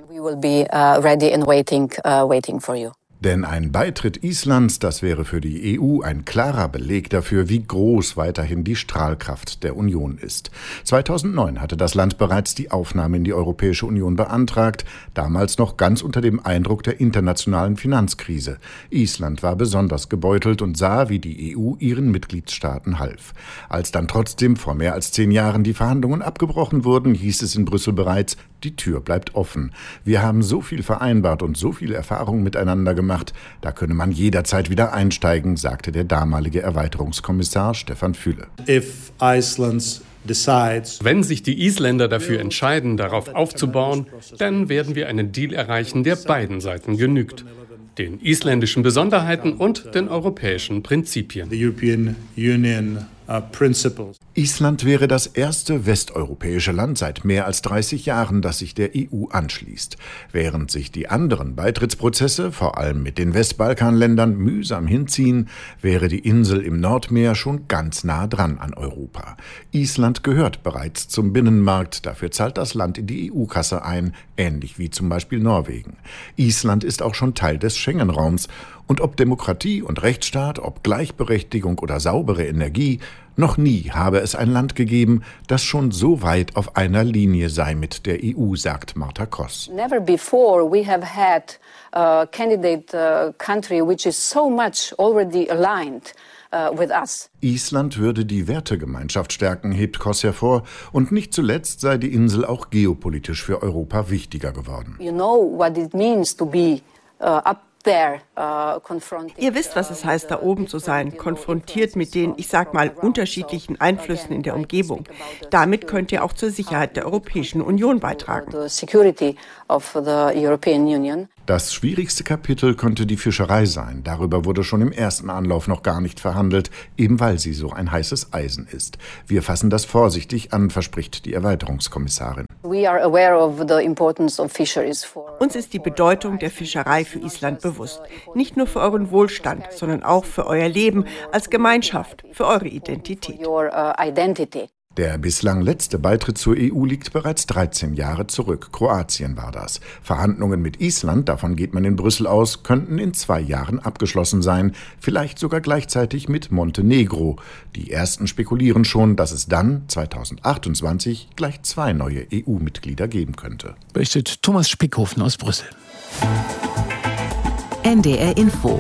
Denn ein Beitritt Islands, das wäre für die E U ein klarer Beleg dafür, wie groß weiterhin die Strahlkraft der Union ist. zweitausendneun hatte das Land bereits die Aufnahme in die Europäische Union beantragt, damals noch ganz unter dem Eindruck der internationalen Finanzkrise. Island war besonders gebeutelt und sah, wie die E U ihren Mitgliedstaaten half. Als dann trotzdem vor mehr als zehn Jahren die Verhandlungen abgebrochen wurden, hieß es in Brüssel bereits, die Tür bleibt offen. Wir haben so viel vereinbart und so viel Erfahrung miteinander gemacht, da könne man jederzeit wieder einsteigen, sagte der damalige Erweiterungskommissar Stefan Füle. If Iceland's Wenn sich die Isländer dafür entscheiden, darauf aufzubauen, dann werden wir einen Deal erreichen, der beiden Seiten genügt. Den isländischen Besonderheiten und den europäischen Prinzipien. Island wäre das erste westeuropäische Land seit mehr als dreißig Jahren, das sich der E U anschließt. Während sich die anderen Beitrittsprozesse, vor allem mit den Westbalkanländern, mühsam hinziehen, wäre die Insel im Nordmeer schon ganz nah dran an Europa. Island gehört bereits zum Binnenmarkt, dafür zahlt das Land in die E U-Kasse ein, ähnlich wie zum Beispiel Norwegen. Island ist auch schon Teil des Schengen-Raums Und ob Demokratie und Rechtsstaat, ob Gleichberechtigung oder saubere Energie, noch nie habe es ein Land gegeben, das schon so weit auf einer Linie sei mit der E U, sagt Marta Koss. Never before we have had a candidate uh, country which is so much already aligned uh, with us. Island würde die Wertegemeinschaft stärken, hebt Koss hervor. Und nicht zuletzt sei die Insel auch geopolitisch für Europa wichtiger geworden. You know what it means to be uh, up there, uh, Ihr wisst, was es heißt, da oben zu sein, konfrontiert mit den, ich sag mal, unterschiedlichen Einflüssen in der Umgebung. Damit könnt ihr auch zur Sicherheit der Europäischen Union beitragen. Das schwierigste Kapitel konnte die Fischerei sein. Darüber wurde schon im ersten Anlauf noch gar nicht verhandelt, eben weil sie so ein heißes Eisen ist. Wir fassen das vorsichtig an, verspricht die Erweiterungskommissarin. Uns ist die Bedeutung der Fischerei für Island bewusst. Nicht nur für euren Wohlstand, sondern auch für euer Leben als Gemeinschaft, für eure Identität. Der bislang letzte Beitritt zur E U liegt bereits dreizehn Jahre zurück. Kroatien war das. Verhandlungen mit Island, davon geht man in Brüssel aus, könnten in zwei Jahren abgeschlossen sein. Vielleicht sogar gleichzeitig mit Montenegro. Die ersten spekulieren schon, dass es dann zweitausendachtundzwanzig gleich zwei neue E U-Mitglieder geben könnte. Berichtet Thomas Spickhofen aus Brüssel. N D R Info.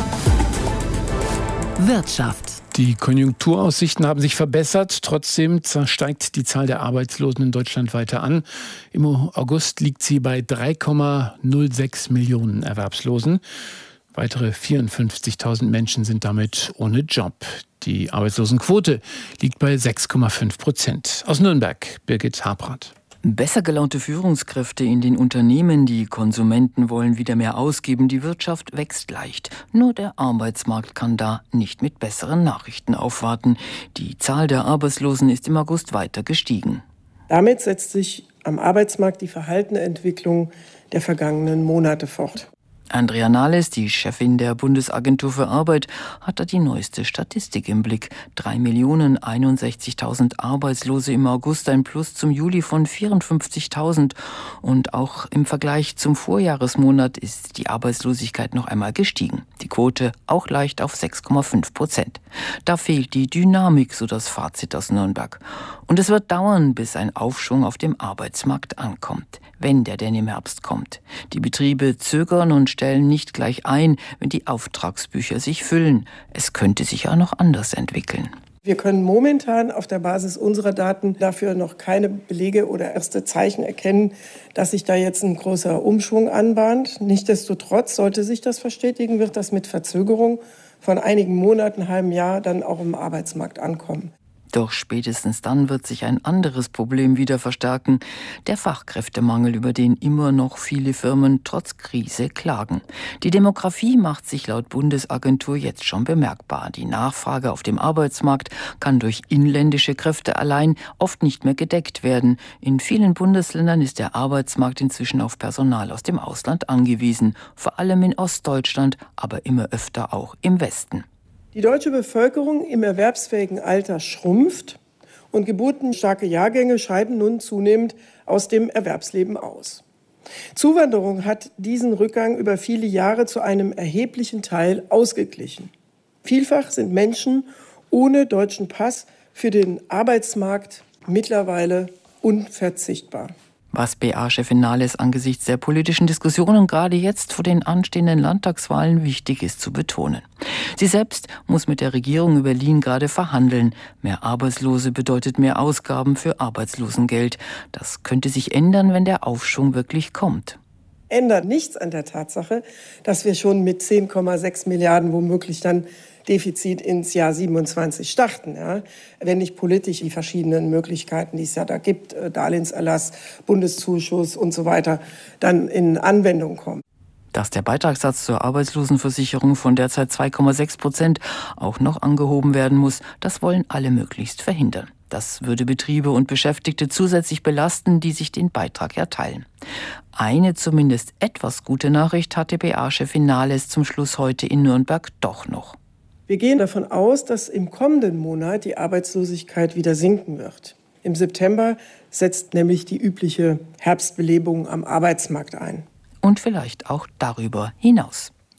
Wirtschaft. Die Konjunkturaussichten haben sich verbessert. Trotzdem steigt die Zahl der Arbeitslosen in Deutschland weiter an. Im August liegt sie bei drei Komma null sechs Millionen Erwerbslosen. Weitere vierundfünfzigtausend Menschen sind damit ohne Job. Die Arbeitslosenquote liegt bei sechs Komma fünf Prozent. Aus Nürnberg, Birgit Habrath. Besser gelaunte Führungskräfte in den Unternehmen, die Konsumenten wollen wieder mehr ausgeben, die Wirtschaft wächst leicht. Nur der Arbeitsmarkt kann da nicht mit besseren Nachrichten aufwarten. Die Zahl der Arbeitslosen ist im August weiter gestiegen. Damit setzt sich am Arbeitsmarkt die verhaltene Entwicklung der vergangenen Monate fort. Andrea Nahles, die Chefin der Bundesagentur für Arbeit, hat da die neueste Statistik im Blick. drei Millionen einundsechzigtausend Arbeitslose im August, ein Plus zum Juli von vierundfünfzigtausend. Und auch im Vergleich zum Vorjahresmonat ist die Arbeitslosigkeit noch einmal gestiegen. Die Quote auch leicht auf sechs Komma fünf Prozent. Da fehlt die Dynamik, so das Fazit aus Nürnberg. Und es wird dauern, bis ein Aufschwung auf dem Arbeitsmarkt ankommt. Wenn der denn im Herbst kommt. Die Betriebe zögern und stellen nicht gleich ein, wenn die Auftragsbücher sich füllen. Es könnte sich ja noch anders entwickeln. Wir können momentan auf der Basis unserer Daten dafür noch keine Belege oder erste Zeichen erkennen, dass sich da jetzt ein großer Umschwung anbahnt. Nichtsdestotrotz, sollte sich das verstetigen, wird das mit Verzögerung von einigen Monaten, halben Jahr dann auch im Arbeitsmarkt ankommen. Doch spätestens dann wird sich ein anderes Problem wieder verstärken, der Fachkräftemangel, über den immer noch viele Firmen trotz Krise klagen. Die Demografie macht sich laut Bundesagentur jetzt schon bemerkbar. Die Nachfrage auf dem Arbeitsmarkt kann durch inländische Kräfte allein oft nicht mehr gedeckt werden. In vielen Bundesländern ist der Arbeitsmarkt inzwischen auf Personal aus dem Ausland angewiesen, vor allem in Ostdeutschland, aber immer öfter auch im Westen. Die deutsche Bevölkerung im erwerbsfähigen Alter schrumpft und geburtenstarke Jahrgänge scheiden nun zunehmend aus dem Erwerbsleben aus. Zuwanderung hat diesen Rückgang über viele Jahre zu einem erheblichen Teil ausgeglichen. Vielfach sind Menschen ohne deutschen Pass für den Arbeitsmarkt mittlerweile unverzichtbar. Was B A-Chefin Nahles angesichts der politischen Diskussionen gerade jetzt vor den anstehenden Landtagswahlen wichtig ist zu betonen. Sie selbst muss mit der Regierung in Berlin gerade verhandeln. Mehr Arbeitslose bedeutet mehr Ausgaben für Arbeitslosengeld. Das könnte sich ändern, wenn der Aufschwung wirklich kommt. Ändert nichts an der Tatsache, dass wir schon mit zehn Komma sechs Milliarden womöglich dann Defizit ins Jahr siebenundzwanzig starten, ja, wenn nicht politisch die verschiedenen Möglichkeiten, die es ja da gibt, Darlehenserlass, Bundeszuschuss und so weiter, dann in Anwendung kommen. Dass der Beitragssatz zur Arbeitslosenversicherung von derzeit zwei Komma sechs Prozent auch noch angehoben werden muss, das wollen alle möglichst verhindern. Das würde Betriebe und Beschäftigte zusätzlich belasten, die sich den Beitrag erteilen. Eine zumindest etwas gute Nachricht hatte B A-Chefin Nahles zum Schluss heute in Nürnberg doch noch. Wir gehen davon aus, dass im kommenden Monat die Arbeitslosigkeit wieder sinken wird. Im September setzt nämlich die übliche Herbstbelebung am Arbeitsmarkt ein. Und vielleicht auch darüber hinaus.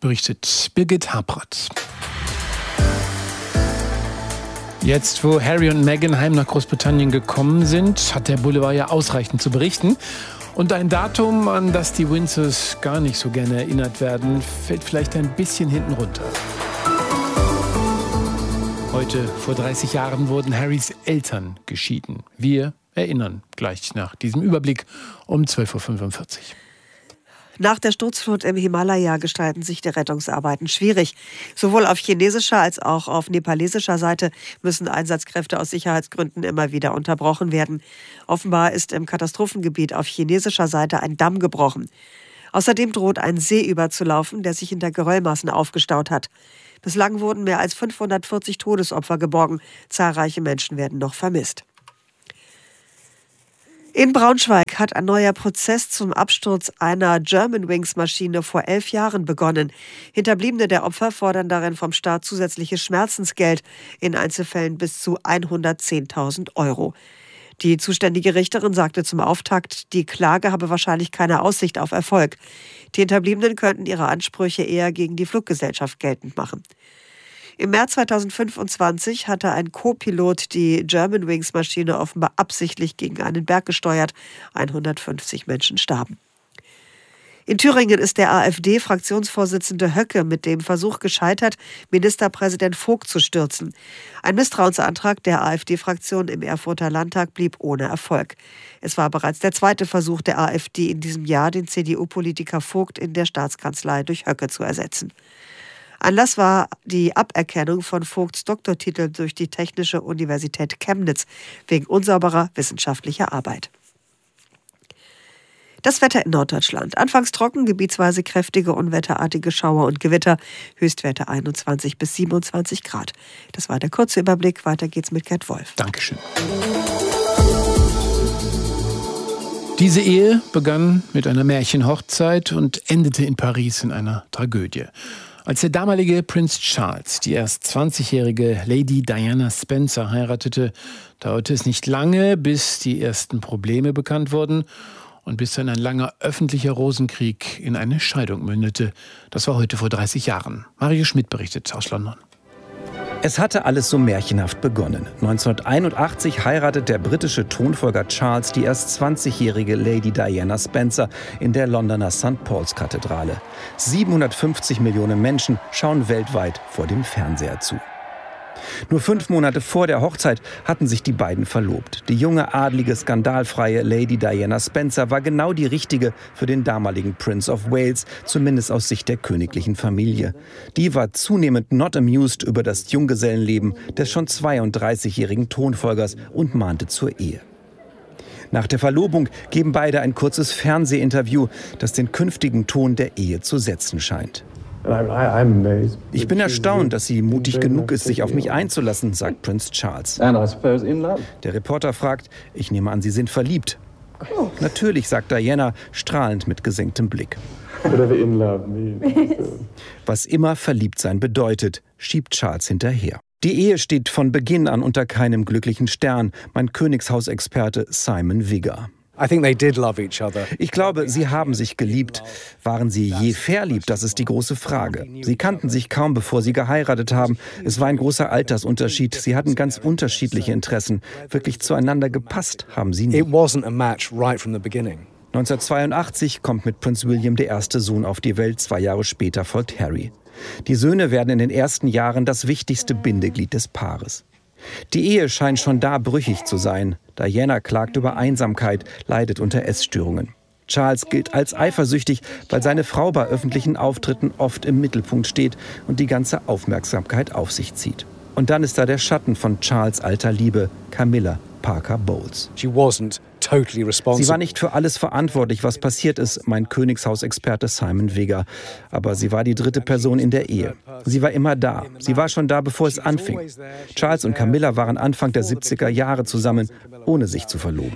berichtet Birgit Habrath. Jetzt, wo Harry und Meghan heim nach Großbritannien gekommen sind, hat der Boulevard ja ausreichend zu berichten. Und ein Datum, an das die Windsors gar nicht so gerne erinnert werden, fällt vielleicht ein bisschen hinten runter. Heute, vor dreißig Jahren, wurden Harrys Eltern geschieden. Wir erinnern gleich nach diesem Überblick um zwölf Uhr fünfundvierzig. Nach der Sturzflut im Himalaya gestalten sich die Rettungsarbeiten schwierig. Sowohl auf chinesischer als auch auf nepalesischer Seite müssen Einsatzkräfte aus Sicherheitsgründen immer wieder unterbrochen werden. Offenbar ist im Katastrophengebiet auf chinesischer Seite ein Damm gebrochen. Außerdem droht ein See überzulaufen, der sich hinter Geröllmassen aufgestaut hat. Bislang wurden mehr als fünfhundertvierzig Todesopfer geborgen. Zahlreiche Menschen werden noch vermisst. In Braunschweig hat ein neuer Prozess zum Absturz einer Germanwings-Maschine vor elf Jahren begonnen. Hinterbliebene der Opfer fordern darin vom Staat zusätzliches Schmerzensgeld, in Einzelfällen bis zu hundertzehntausend Euro. Die zuständige Richterin sagte zum Auftakt, die Klage habe wahrscheinlich keine Aussicht auf Erfolg. Die Hinterbliebenen könnten ihre Ansprüche eher gegen die Fluggesellschaft geltend machen. Im März zweitausendfünfundzwanzig hatte ein Co-Pilot die Germanwings-Maschine offenbar absichtlich gegen einen Berg gesteuert. hundertfünfzig Menschen starben. In Thüringen ist der AfD-Fraktionsvorsitzende Höcke mit dem Versuch gescheitert, Ministerpräsident Vogt zu stürzen. Ein Misstrauensantrag der AfD-Fraktion im Erfurter Landtag blieb ohne Erfolg. Es war bereits der zweite Versuch der AfD in diesem Jahr, den C D U-Politiker Vogt in der Staatskanzlei durch Höcke zu ersetzen. Anlass war die Aberkennung von Vogts Doktortitel durch die Technische Universität Chemnitz wegen unsauberer wissenschaftlicher Arbeit. Das Wetter in Norddeutschland. Anfangs trocken, gebietsweise kräftige unwetterartige Schauer und Gewitter. Höchstwerte einundzwanzig bis siebenundzwanzig Grad. Das war der kurze Überblick. Weiter geht's mit Gerd Wolf. Dankeschön. Diese Ehe begann mit einer Märchenhochzeit und endete in Paris in einer Tragödie. Als der damalige Prinz Charles die erst zwanzigjährige Lady Diana Spencer heiratete, dauerte es nicht lange, bis die ersten Probleme bekannt wurden und bis dann ein langer öffentlicher Rosenkrieg in eine Scheidung mündete. Das war heute vor dreißig Jahren. Mario Schmidt berichtet aus London. Es hatte alles so märchenhaft begonnen. neunzehnhunderteinundachtzig heiratet der britische Thronfolger Charles die erst zwanzigjährige Lady Diana Spencer in der Londoner Sankt Paul's Kathedrale. siebenhundertfünfzig Millionen Menschen schauen weltweit vor dem Fernseher zu. Nur fünf Monate vor der Hochzeit hatten sich die beiden verlobt. Die junge, adlige, skandalfreie Lady Diana Spencer war genau die richtige für den damaligen Prince of Wales, zumindest aus Sicht der königlichen Familie. Die war zunehmend not amused über das Junggesellenleben des schon zweiunddreißigjährigen Thronfolgers und mahnte zur Ehe. Nach der Verlobung geben beide ein kurzes Fernsehinterview, das den künftigen Ton der Ehe zu setzen scheint. Ich bin erstaunt, dass sie mutig genug ist, sich auf mich einzulassen, sagt Prinz Charles. Der Reporter fragt, ich nehme an, Sie sind verliebt. Natürlich, sagt Diana, strahlend mit gesenktem Blick. Was immer verliebt sein bedeutet, schiebt Charles hinterher. Die Ehe steht von Beginn an unter keinem glücklichen Stern, mein Königshausexperte Simon Wigger. Ich glaube, sie haben sich geliebt. Waren sie je verliebt? Das ist die große Frage. Sie kannten sich kaum, bevor sie geheiratet haben. Es war ein großer Altersunterschied. Sie hatten ganz unterschiedliche Interessen. Wirklich zueinander gepasst haben sie nie. neunzehnhundertzweiundachtzig kommt mit Prinz William der erste Sohn auf die Welt. Zwei Jahre später folgt Harry. Die Söhne werden in den ersten Jahren das wichtigste Bindeglied des Paares. Die Ehe scheint schon da brüchig zu sein. Diana klagt über Einsamkeit, leidet unter Essstörungen. Charles gilt als eifersüchtig, weil seine Frau bei öffentlichen Auftritten oft im Mittelpunkt steht und die ganze Aufmerksamkeit auf sich zieht. Und dann ist da der Schatten von Charles' alter Liebe, Camilla Parker Bowles. Sie war nicht für alles verantwortlich, was passiert ist, mein Königshausexperte Simon Wigger. Aber sie war die dritte Person in der Ehe. Sie war immer da. Sie war schon da, bevor es anfing. Charles und Camilla waren Anfang der siebziger Jahre zusammen, ohne sich zu verloben.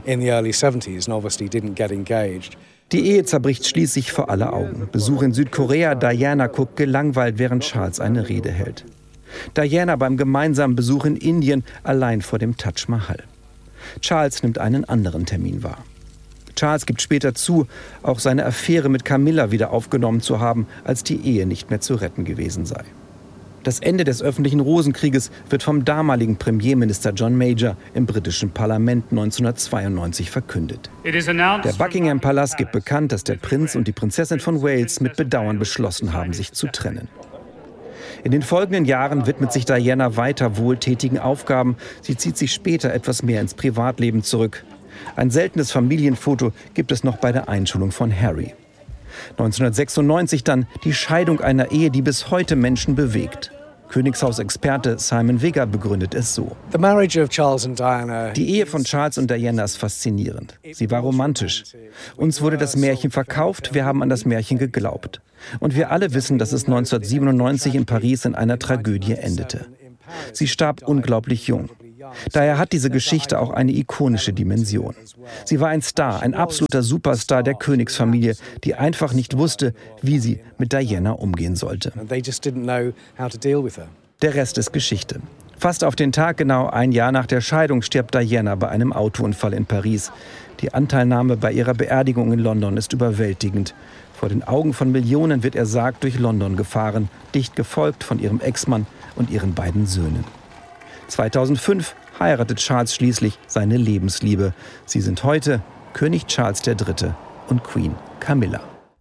Die Ehe zerbricht schließlich vor aller Augen. Besuch in Südkorea, Diana guckt gelangweilt, während Charles eine Rede hält. Diana beim gemeinsamen Besuch in Indien, allein vor dem Taj Mahal. Charles nimmt einen anderen Termin wahr. Charles gibt später zu, auch seine Affäre mit Camilla wieder aufgenommen zu haben, als die Ehe nicht mehr zu retten gewesen sei. Das Ende des öffentlichen Rosenkrieges wird vom damaligen Premierminister John Major im britischen Parlament neunzehnhundertzweiundneunzig verkündet. Der Buckingham-Palast gibt bekannt, dass der Prinz und die Prinzessin von Wales mit Bedauern beschlossen haben, sich zu trennen. In den folgenden Jahren widmet sich Diana weiter wohltätigen Aufgaben. Sie zieht sich später etwas mehr ins Privatleben zurück. Ein seltenes Familienfoto gibt es noch bei der Einschulung von Harry. neunzehnhundertsechsundneunzig dann die Scheidung einer Ehe, die bis heute Menschen bewegt. Königshausexperte Simon Wigger begründet es so. Die Ehe von Charles und Diana ist faszinierend. Sie war romantisch. Uns wurde das Märchen verkauft, wir haben an das Märchen geglaubt. Und wir alle wissen, dass es neunzehnhundertsiebenundneunzig in Paris in einer Tragödie endete. Sie starb unglaublich jung. Daher hat diese Geschichte auch eine ikonische Dimension. Sie war ein Star, ein absoluter Superstar der Königsfamilie, die einfach nicht wusste, wie sie mit Diana umgehen sollte. Der Rest ist Geschichte. Fast auf den Tag genau ein Jahr nach der Scheidung stirbt Diana bei einem Autounfall in Paris. Die Anteilnahme bei ihrer Beerdigung in London ist überwältigend. Vor den Augen von Millionen wird er Sarg durch London gefahren, dicht gefolgt von ihrem Ex-Mann und ihren beiden Söhnen. zweitausendfünf heiratet Charles schließlich seine Lebensliebe. Sie sind heute König Charles der Dritte und Queen Camilla.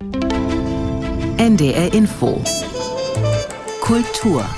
N D R Info Kultur.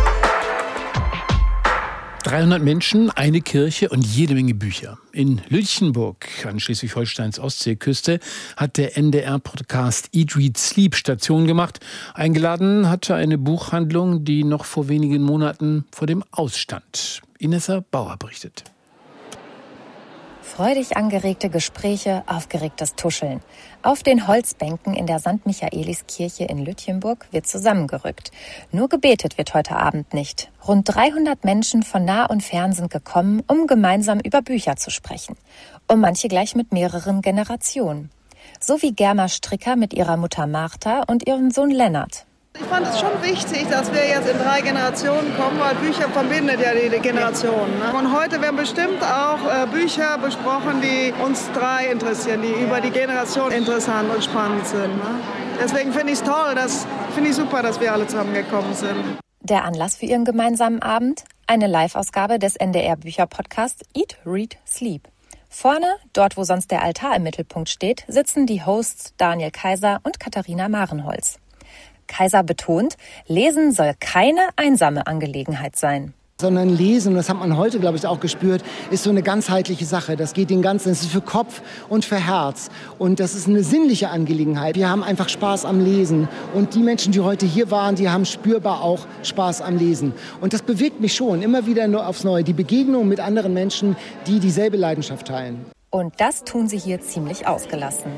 dreihundert Menschen, eine Kirche und jede Menge Bücher. In Lütjenburg an Schleswig-Holsteins Ostseeküste hat der N D R-Podcast Eat, Read, Sleep Station gemacht. Eingeladen hatte eine Buchhandlung, die noch vor wenigen Monaten vor dem Aus stand. Inessa Bauer berichtet. Freudig angeregte Gespräche, aufgeregtes Tuscheln. Auf den Holzbänken in der Sankt Michaeliskirche in Lütjenburg wird zusammengerückt. Nur gebetet wird heute Abend nicht. Rund dreihundert Menschen von nah und fern sind gekommen, um gemeinsam über Bücher zu sprechen. Und manche gleich mit mehreren Generationen. So wie Germa Stricker mit ihrer Mutter Martha und ihrem Sohn Lennart. Ich fand es schon wichtig, dass wir jetzt in drei Generationen kommen, weil Bücher verbindet ja die Generationen. Ne? Und heute werden bestimmt auch äh, Bücher besprochen, die uns drei interessieren, die über die Generation interessant und spannend sind. Ne? Deswegen finde ich es toll, das finde ich super, dass wir alle zusammengekommen sind. Der Anlass für ihren gemeinsamen Abend? Eine Live-Ausgabe des N D R-Bücher-Podcasts Eat, Read, Sleep. Vorne, dort wo sonst der Altar im Mittelpunkt steht, sitzen die Hosts Daniel Kaiser und Katharina Marenholz. Kaiser betont, Lesen soll keine einsame Angelegenheit sein. Sondern Lesen, und das hat man heute, glaube ich, auch gespürt, ist so eine ganzheitliche Sache. Das geht den ganzen, das ist für Kopf und für Herz. Und das ist eine sinnliche Angelegenheit. Wir haben einfach Spaß am Lesen. Und die Menschen, die heute hier waren, die haben spürbar auch Spaß am Lesen. Und das bewegt mich schon, immer wieder nur aufs Neue. Die Begegnung mit anderen Menschen, die dieselbe Leidenschaft teilen. Und das tun sie hier ziemlich ausgelassen.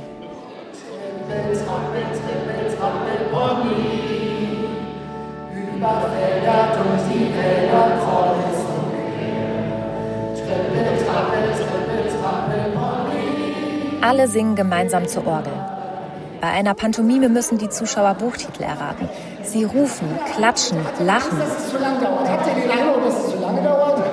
Über Felder durch die Wälder kreuz und quer. Trippel, trappel, trippel, trappel, Pony. Alle singen gemeinsam zur Orgel. Bei einer Pantomime müssen die Zuschauer Buchtitel erraten. Sie rufen, klatschen, lachen. Dass es zu lange dauert. Habt ihr den Eindruck, dass es zu lange dauert?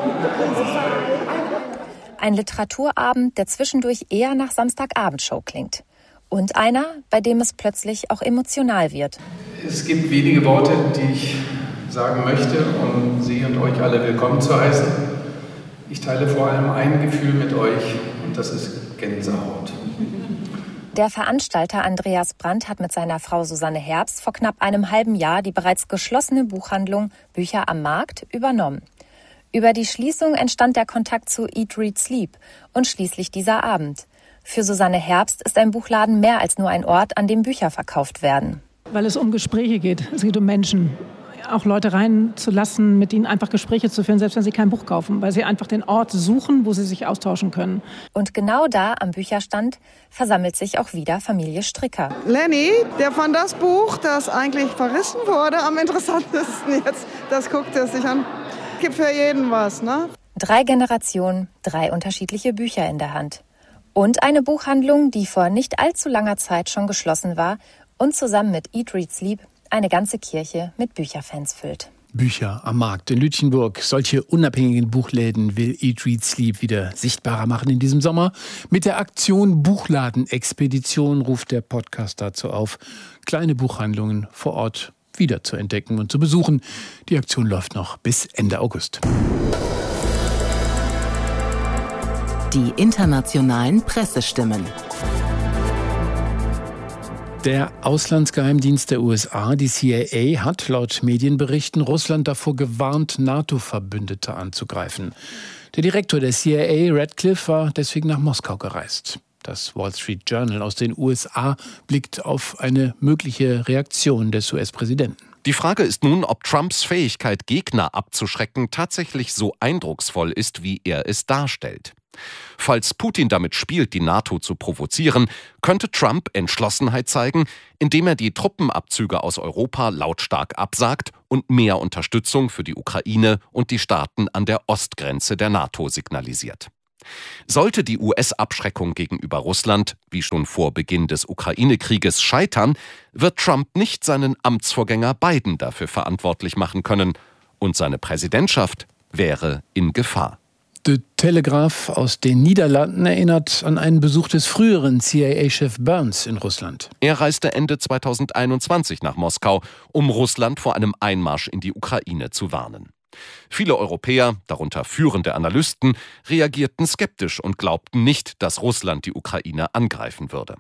Ein Literaturabend, der zwischendurch eher nach Samstagabendshow klingt. Und einer, bei dem es plötzlich auch emotional wird. Es gibt wenige Worte, die ich sagen möchte, um Sie und euch alle willkommen zu heißen. Ich teile vor allem ein Gefühl mit euch, und das ist Gänsehaut. Der Veranstalter Andreas Brandt hat mit seiner Frau Susanne Herbst vor knapp einem halben Jahr die bereits geschlossene Buchhandlung Bücher am Markt übernommen. Über die Schließung entstand der Kontakt zu Eat, Read, Sleep und schließlich dieser Abend. Für Susanne Herbst ist ein Buchladen mehr als nur ein Ort, an dem Bücher verkauft werden. Weil es um Gespräche geht. Es geht um Menschen. Auch Leute reinzulassen, mit ihnen einfach Gespräche zu führen, selbst wenn sie kein Buch kaufen. Weil sie einfach den Ort suchen, wo sie sich austauschen können. Und genau da am Bücherstand versammelt sich auch wieder Familie Stricker. Lenny, der fand das Buch, das eigentlich verrissen wurde, am interessantesten jetzt. Das guckt er sich an. Gibt für jeden was, ne? Drei Generationen, drei unterschiedliche Bücher in der Hand. Und eine Buchhandlung, die vor nicht allzu langer Zeit schon geschlossen war und zusammen mit Eat, Read, Sleep eine ganze Kirche mit Bücherfans füllt. Bücher am Markt in Lütjenburg. Solche unabhängigen Buchläden will Eat, Read, Sleep wieder sichtbarer machen in diesem Sommer. Mit der Aktion Buchladen-Expedition ruft der Podcast dazu auf, kleine Buchhandlungen vor Ort wieder zu entdecken und zu besuchen. Die Aktion läuft noch bis Ende August. Die internationalen Pressestimmen. Der Auslandsgeheimdienst der U S A, die C I A, hat laut Medienberichten Russland davor gewarnt, NATO-Verbündete anzugreifen. Der Direktor der C I A, Radcliffe, war deswegen nach Moskau gereist. Das Wall Street Journal aus den U S A blickt auf eine mögliche Reaktion des U S-Präsidenten. Die Frage ist nun, ob Trumps Fähigkeit, Gegner abzuschrecken, tatsächlich so eindrucksvoll ist, wie er es darstellt. Falls Putin damit spielt, die NATO zu provozieren, könnte Trump Entschlossenheit zeigen, indem er die Truppenabzüge aus Europa lautstark absagt und mehr Unterstützung für die Ukraine und die Staaten an der Ostgrenze der NATO signalisiert. Sollte die U S-Abschreckung gegenüber Russland, wie schon vor Beginn des Ukraine-Krieges, scheitern, wird Trump nicht seinen Amtsvorgänger Biden dafür verantwortlich machen können. Und seine Präsidentschaft wäre in Gefahr. The Telegraph aus den Niederlanden erinnert an einen Besuch des früheren C I A-Chef Burns in Russland. Er reiste Ende zweitausendeinundzwanzig nach Moskau, um Russland vor einem Einmarsch in die Ukraine zu warnen. Viele Europäer, darunter führende Analysten, reagierten skeptisch und glaubten nicht, dass Russland die Ukraine angreifen würde.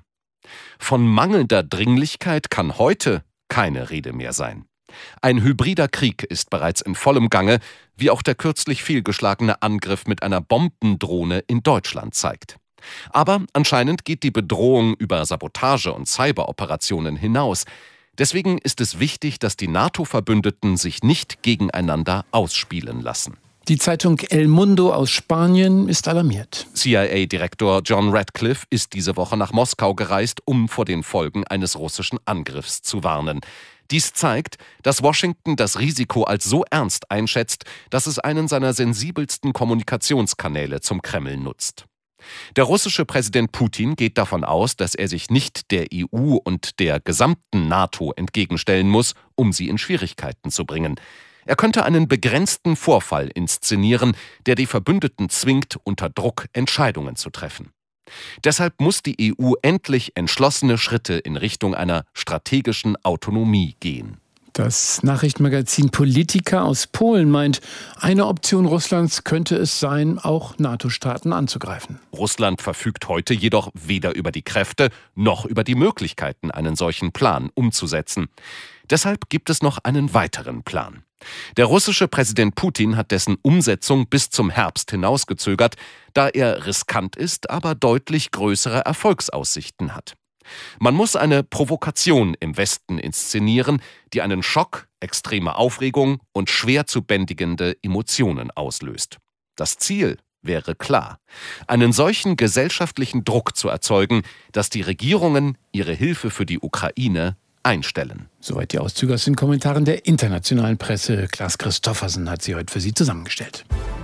Von mangelnder Dringlichkeit kann heute keine Rede mehr sein. Ein hybrider Krieg ist bereits in vollem Gange, wie auch der kürzlich fehlgeschlagene Angriff mit einer Bombendrohne in Deutschland zeigt. Aber anscheinend geht die Bedrohung über Sabotage- und Cyberoperationen hinaus. Deswegen ist es wichtig, dass die NATO-Verbündeten sich nicht gegeneinander ausspielen lassen. Die Zeitung El Mundo aus Spanien ist alarmiert. C I A-Direktor John Radcliffe ist diese Woche nach Moskau gereist, um vor den Folgen eines russischen Angriffs zu warnen. Dies zeigt, dass Washington das Risiko als so ernst einschätzt, dass es einen seiner sensibelsten Kommunikationskanäle zum Kreml nutzt. Der russische Präsident Putin geht davon aus, dass er sich nicht der E U und der gesamten NATO entgegenstellen muss, um sie in Schwierigkeiten zu bringen. Er könnte einen begrenzten Vorfall inszenieren, der die Verbündeten zwingt, unter Druck Entscheidungen zu treffen. Deshalb muss die E U endlich entschlossene Schritte in Richtung einer strategischen Autonomie gehen. Das Nachrichtenmagazin Politica aus Polen meint, eine Option Russlands könnte es sein, auch NATO-Staaten anzugreifen. Russland verfügt heute jedoch weder über die Kräfte noch über die Möglichkeiten, einen solchen Plan umzusetzen. Deshalb gibt es noch einen weiteren Plan. Der russische Präsident Putin hat dessen Umsetzung bis zum Herbst hinausgezögert, da er riskant ist, aber deutlich größere Erfolgsaussichten hat. Man muss eine Provokation im Westen inszenieren, die einen Schock, extreme Aufregung und schwer zu bändigende Emotionen auslöst. Das Ziel wäre klar: einen solchen gesellschaftlichen Druck zu erzeugen, dass die Regierungen ihre Hilfe für die Ukraine einstellen. Soweit die Auszüge aus den Kommentaren der internationalen Presse. Klaas Christoffersen hat sie heute für Sie zusammengestellt.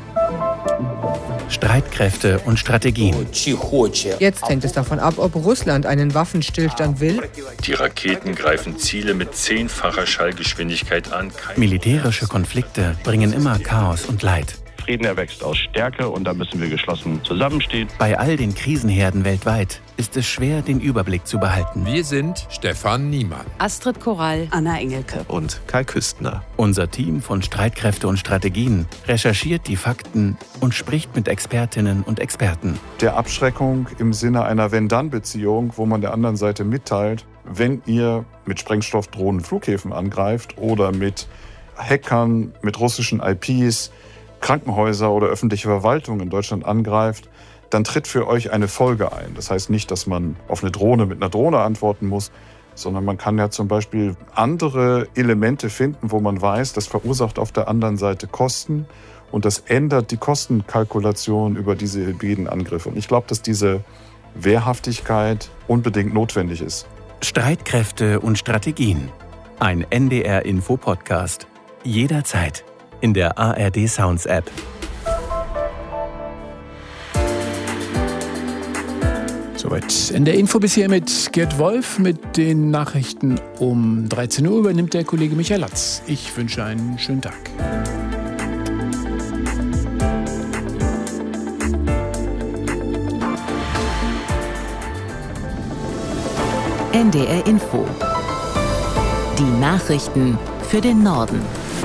Streitkräfte und Strategien. Jetzt hängt es davon ab, ob Russland einen Waffenstillstand will. Die Raketen greifen Ziele mit zehnfacher Schallgeschwindigkeit an. Militärische Konflikte bringen immer Chaos und Leid. Frieden erwächst aus Stärke und da müssen wir geschlossen zusammenstehen. Bei all den Krisenherden weltweit ist es schwer, den Überblick zu behalten. Wir sind Stefan Niemann, Astrid Korall, Anna Engelke und Kai Küstner. Unser Team von Streitkräfte und Strategien recherchiert die Fakten und spricht mit Expertinnen und Experten. Der Abschreckung im Sinne einer Wenn-Dann-Beziehung, wo man der anderen Seite mitteilt, wenn ihr mit Sprengstoffdrohnen Flughäfen angreift oder mit Hackern, mit russischen I Ps, Krankenhäuser oder öffentliche Verwaltung in Deutschland angreift, dann tritt für euch eine Folge ein. Das heißt nicht, dass man auf eine Drohne mit einer Drohne antworten muss, sondern man kann ja zum Beispiel andere Elemente finden, wo man weiß, das verursacht auf der anderen Seite Kosten und das ändert die Kostenkalkulation über diese hybriden Angriffe. Und ich glaube, dass diese Wehrhaftigkeit unbedingt notwendig ist. Streitkräfte und Strategien. Ein N D R-Info-Podcast. Jederzeit. In der A R D Sounds App. Soweit in der Info bisher mit Gerd Wolf. Mit den Nachrichten um dreizehn Uhr übernimmt der Kollege Michael Latz. Ich wünsche einen schönen Tag. N D R Info. Die Nachrichten für den Norden.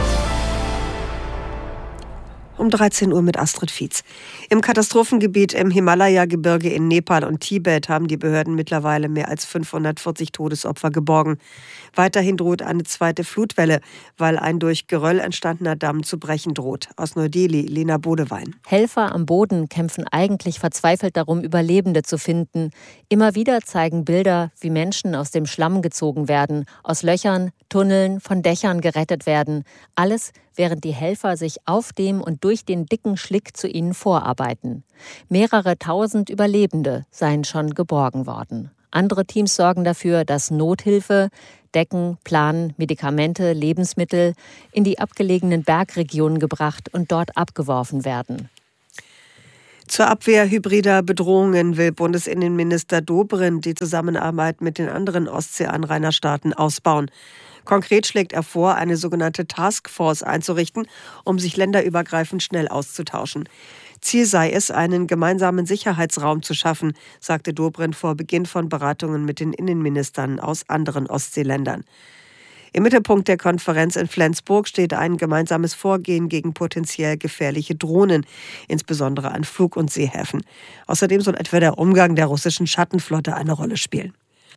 Um dreizehn Uhr mit Astrid Fietz. Im Katastrophengebiet im Himalaya-Gebirge in Nepal und Tibet haben die Behörden mittlerweile mehr als fünfhundertvierzig Todesopfer geborgen. Weiterhin droht eine zweite Flutwelle, weil ein durch Geröll entstandener Damm zu brechen droht. Aus Neu-Delhi, Lena Bodewein. Helfer am Boden kämpfen eigentlich verzweifelt darum, Überlebende zu finden. Immer wieder zeigen Bilder, wie Menschen aus dem Schlamm gezogen werden, aus Löchern, Tunneln, von Dächern gerettet werden. Alles, während die Helfer sich auf dem und durch den dicken Schlick zu ihnen vorarbeiten. Mehrere tausend Überlebende seien schon geborgen worden. Andere Teams sorgen dafür, dass Nothilfe, Decken, Plan, Medikamente, Lebensmittel in die abgelegenen Bergregionen gebracht und dort abgeworfen werden. Zur Abwehr hybrider Bedrohungen will Bundesinnenminister Dobrindt die Zusammenarbeit mit den anderen Ostseeanrainerstaaten ausbauen. Konkret schlägt er vor, eine sogenannte Taskforce einzurichten, um sich länderübergreifend schnell auszutauschen. Ziel sei es, einen gemeinsamen Sicherheitsraum zu schaffen, sagte Dobrindt vor Beginn von Beratungen mit den Innenministern aus anderen Ostseeländern. Im Mittelpunkt der Konferenz in Flensburg steht ein gemeinsames Vorgehen gegen potenziell gefährliche Drohnen, insbesondere an Flug- und Seehäfen. Außerdem soll etwa der Umgang der russischen Schattenflotte eine Rolle spielen.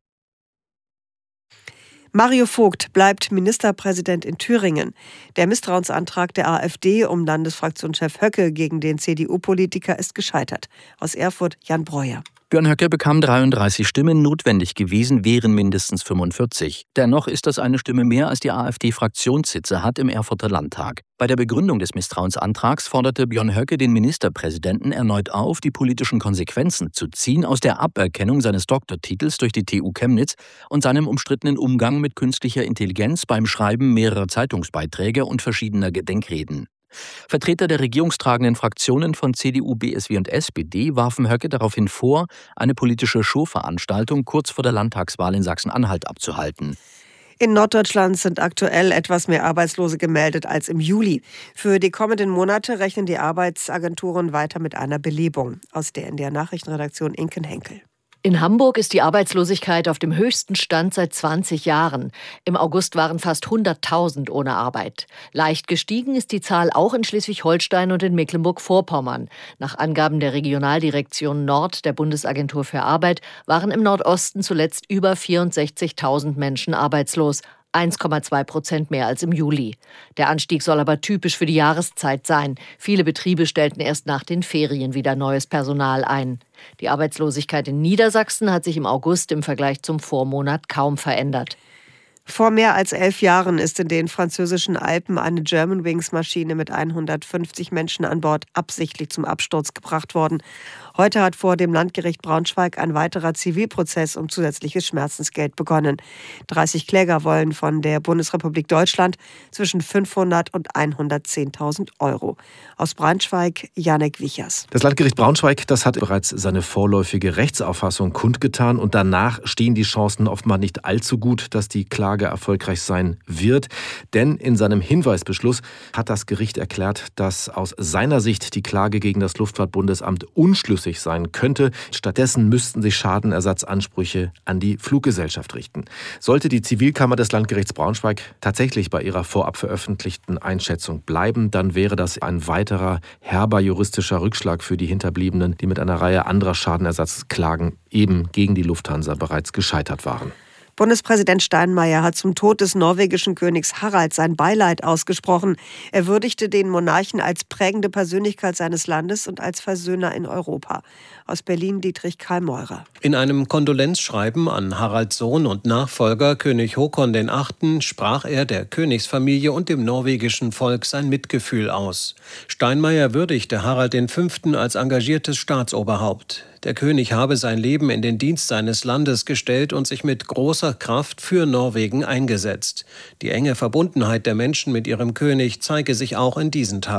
Mario Vogt bleibt Ministerpräsident in Thüringen. Der Misstrauensantrag der AfD um Landesfraktionschef Höcke gegen den C D U-Politiker ist gescheitert. Aus Erfurt Jan Breuer. Björn Höcke bekam dreiunddreißig Stimmen, notwendig gewesen wären mindestens fünfundvierzig. Dennoch ist das eine Stimme mehr, als die AfD Fraktionssitze hat im Erfurter Landtag. Bei der Begründung des Misstrauensantrags forderte Björn Höcke den Ministerpräsidenten erneut auf, die politischen Konsequenzen zu ziehen aus der Aberkennung seines Doktortitels durch die T U Chemnitz und seinem umstrittenen Umgang mit künstlicher Intelligenz beim Schreiben mehrerer Zeitungsbeiträge und verschiedener Gedenkreden. Vertreter der regierungstragenden Fraktionen von C D U, B S W und S P D warfen Höcke daraufhin vor, eine politische Showveranstaltung kurz vor der Landtagswahl in Sachsen-Anhalt abzuhalten. In Norddeutschland sind aktuell etwas mehr Arbeitslose gemeldet als im Juli. Für die kommenden Monate rechnen die Arbeitsagenturen weiter mit einer Belebung. Aus der N D R-Nachrichtenredaktion Inken Henkel. In Hamburg ist die Arbeitslosigkeit auf dem höchsten Stand seit zwanzig Jahren. Im August waren fast hunderttausend ohne Arbeit. Leicht gestiegen ist die Zahl auch in Schleswig-Holstein und in Mecklenburg-Vorpommern. Nach Angaben der Regionaldirektion Nord der Bundesagentur für Arbeit waren im Nordosten zuletzt über vierundsechzigtausend Menschen arbeitslos. eins Komma zwei Prozent mehr als im Juli. Der Anstieg soll aber typisch für die Jahreszeit sein. Viele Betriebe stellten erst nach den Ferien wieder neues Personal ein. Die Arbeitslosigkeit in Niedersachsen hat sich im August im Vergleich zum Vormonat kaum verändert. Vor mehr als elf Jahren ist in den französischen Alpen eine Germanwings-Maschine mit hundertfünfzig Menschen an Bord absichtlich zum Absturz gebracht worden. Heute hat vor dem Landgericht Braunschweig ein weiterer Zivilprozess um zusätzliches Schmerzensgeld begonnen. dreißig Kläger wollen von der Bundesrepublik Deutschland zwischen fünfhundert und hundertzehntausend Euro. Aus Braunschweig, Janek Wichers. Das Landgericht Braunschweig, das hat bereits seine vorläufige Rechtsauffassung kundgetan und danach stehen die Chancen offenbar nicht allzu gut, dass die Klage erfolgreich sein wird. Denn in seinem Hinweisbeschluss hat das Gericht erklärt, dass aus seiner Sicht die Klage gegen das Luftfahrtbundesamt unschlüssig sein könnte. Stattdessen müssten sich Schadenersatzansprüche an die Fluggesellschaft richten. Sollte die Zivilkammer des Landgerichts Braunschweig tatsächlich bei ihrer vorab veröffentlichten Einschätzung bleiben, dann wäre das ein weiterer herber juristischer Rückschlag für die Hinterbliebenen, die mit einer Reihe anderer Schadenersatzklagen eben gegen die Lufthansa bereits gescheitert waren. Bundespräsident Steinmeier hat zum Tod des norwegischen Königs Harald sein Beileid ausgesprochen. Er würdigte den Monarchen als prägende Persönlichkeit seines Landes und als Versöhner in Europa. Aus Berlin Dietrich Karl Meurer. In einem Kondolenzschreiben an Haralds Sohn und Nachfolger König Håkon der Achte sprach er der Königsfamilie und dem norwegischen Volk sein Mitgefühl aus. Steinmeier würdigte Harald der Fünfte als engagiertes Staatsoberhaupt. Der König habe sein Leben in den Dienst seines Landes gestellt und sich mit großer Kraft für Norwegen eingesetzt. Die enge Verbundenheit der Menschen mit ihrem König zeige sich auch in diesen Tagen.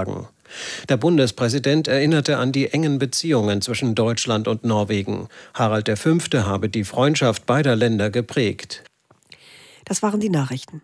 Der Bundespräsident erinnerte an die engen Beziehungen zwischen Deutschland und Norwegen. Harald der Fünfte habe die Freundschaft beider Länder geprägt. Das waren die Nachrichten.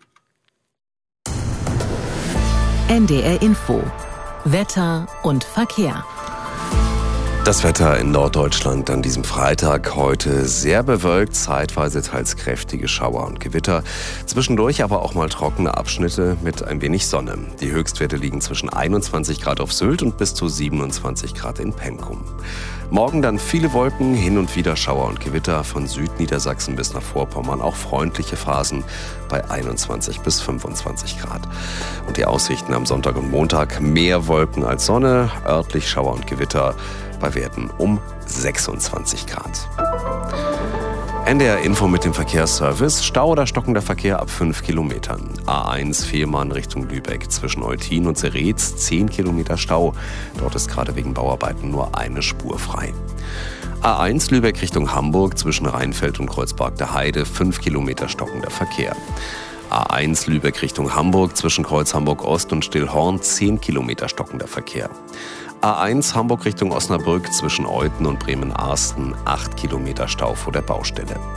N D R Info. Wetter und Verkehr. Das Wetter in Norddeutschland an diesem Freitag heute sehr bewölkt, zeitweise teils kräftige Schauer und Gewitter. Zwischendurch aber auch mal trockene Abschnitte mit ein wenig Sonne. Die Höchstwerte liegen zwischen einundzwanzig Grad auf Sylt und bis zu siebenundzwanzig Grad in Penkum. Morgen dann viele Wolken, hin und wieder Schauer und Gewitter, von Südniedersachsen bis nach Vorpommern. Auch freundliche Phasen bei einundzwanzig bis fünfundzwanzig Grad. Und die Aussichten am Sonntag und Montag: mehr Wolken als Sonne, örtlich Schauer und Gewitter bei Werten um sechsundzwanzig Grad. N D R Info mit dem Verkehrsservice. Stau oder stockender Verkehr ab fünf Kilometern. A eins Fehmarn Richtung Lübeck. Zwischen Eutin und Seretz zehn Kilometer Stau. Dort ist gerade wegen Bauarbeiten nur eine Spur frei. A eins Lübeck Richtung Hamburg. Zwischen Rheinfeld und Kreuzberg der Heide fünf Kilometer stockender Verkehr. A eins Lübeck Richtung Hamburg. Zwischen Kreuz Hamburg Ost und Stillhorn zehn Kilometer stockender Verkehr. A eins Hamburg Richtung Osnabrück zwischen Euthen und Bremen-Arsten acht Kilometer Stau vor der Baustelle.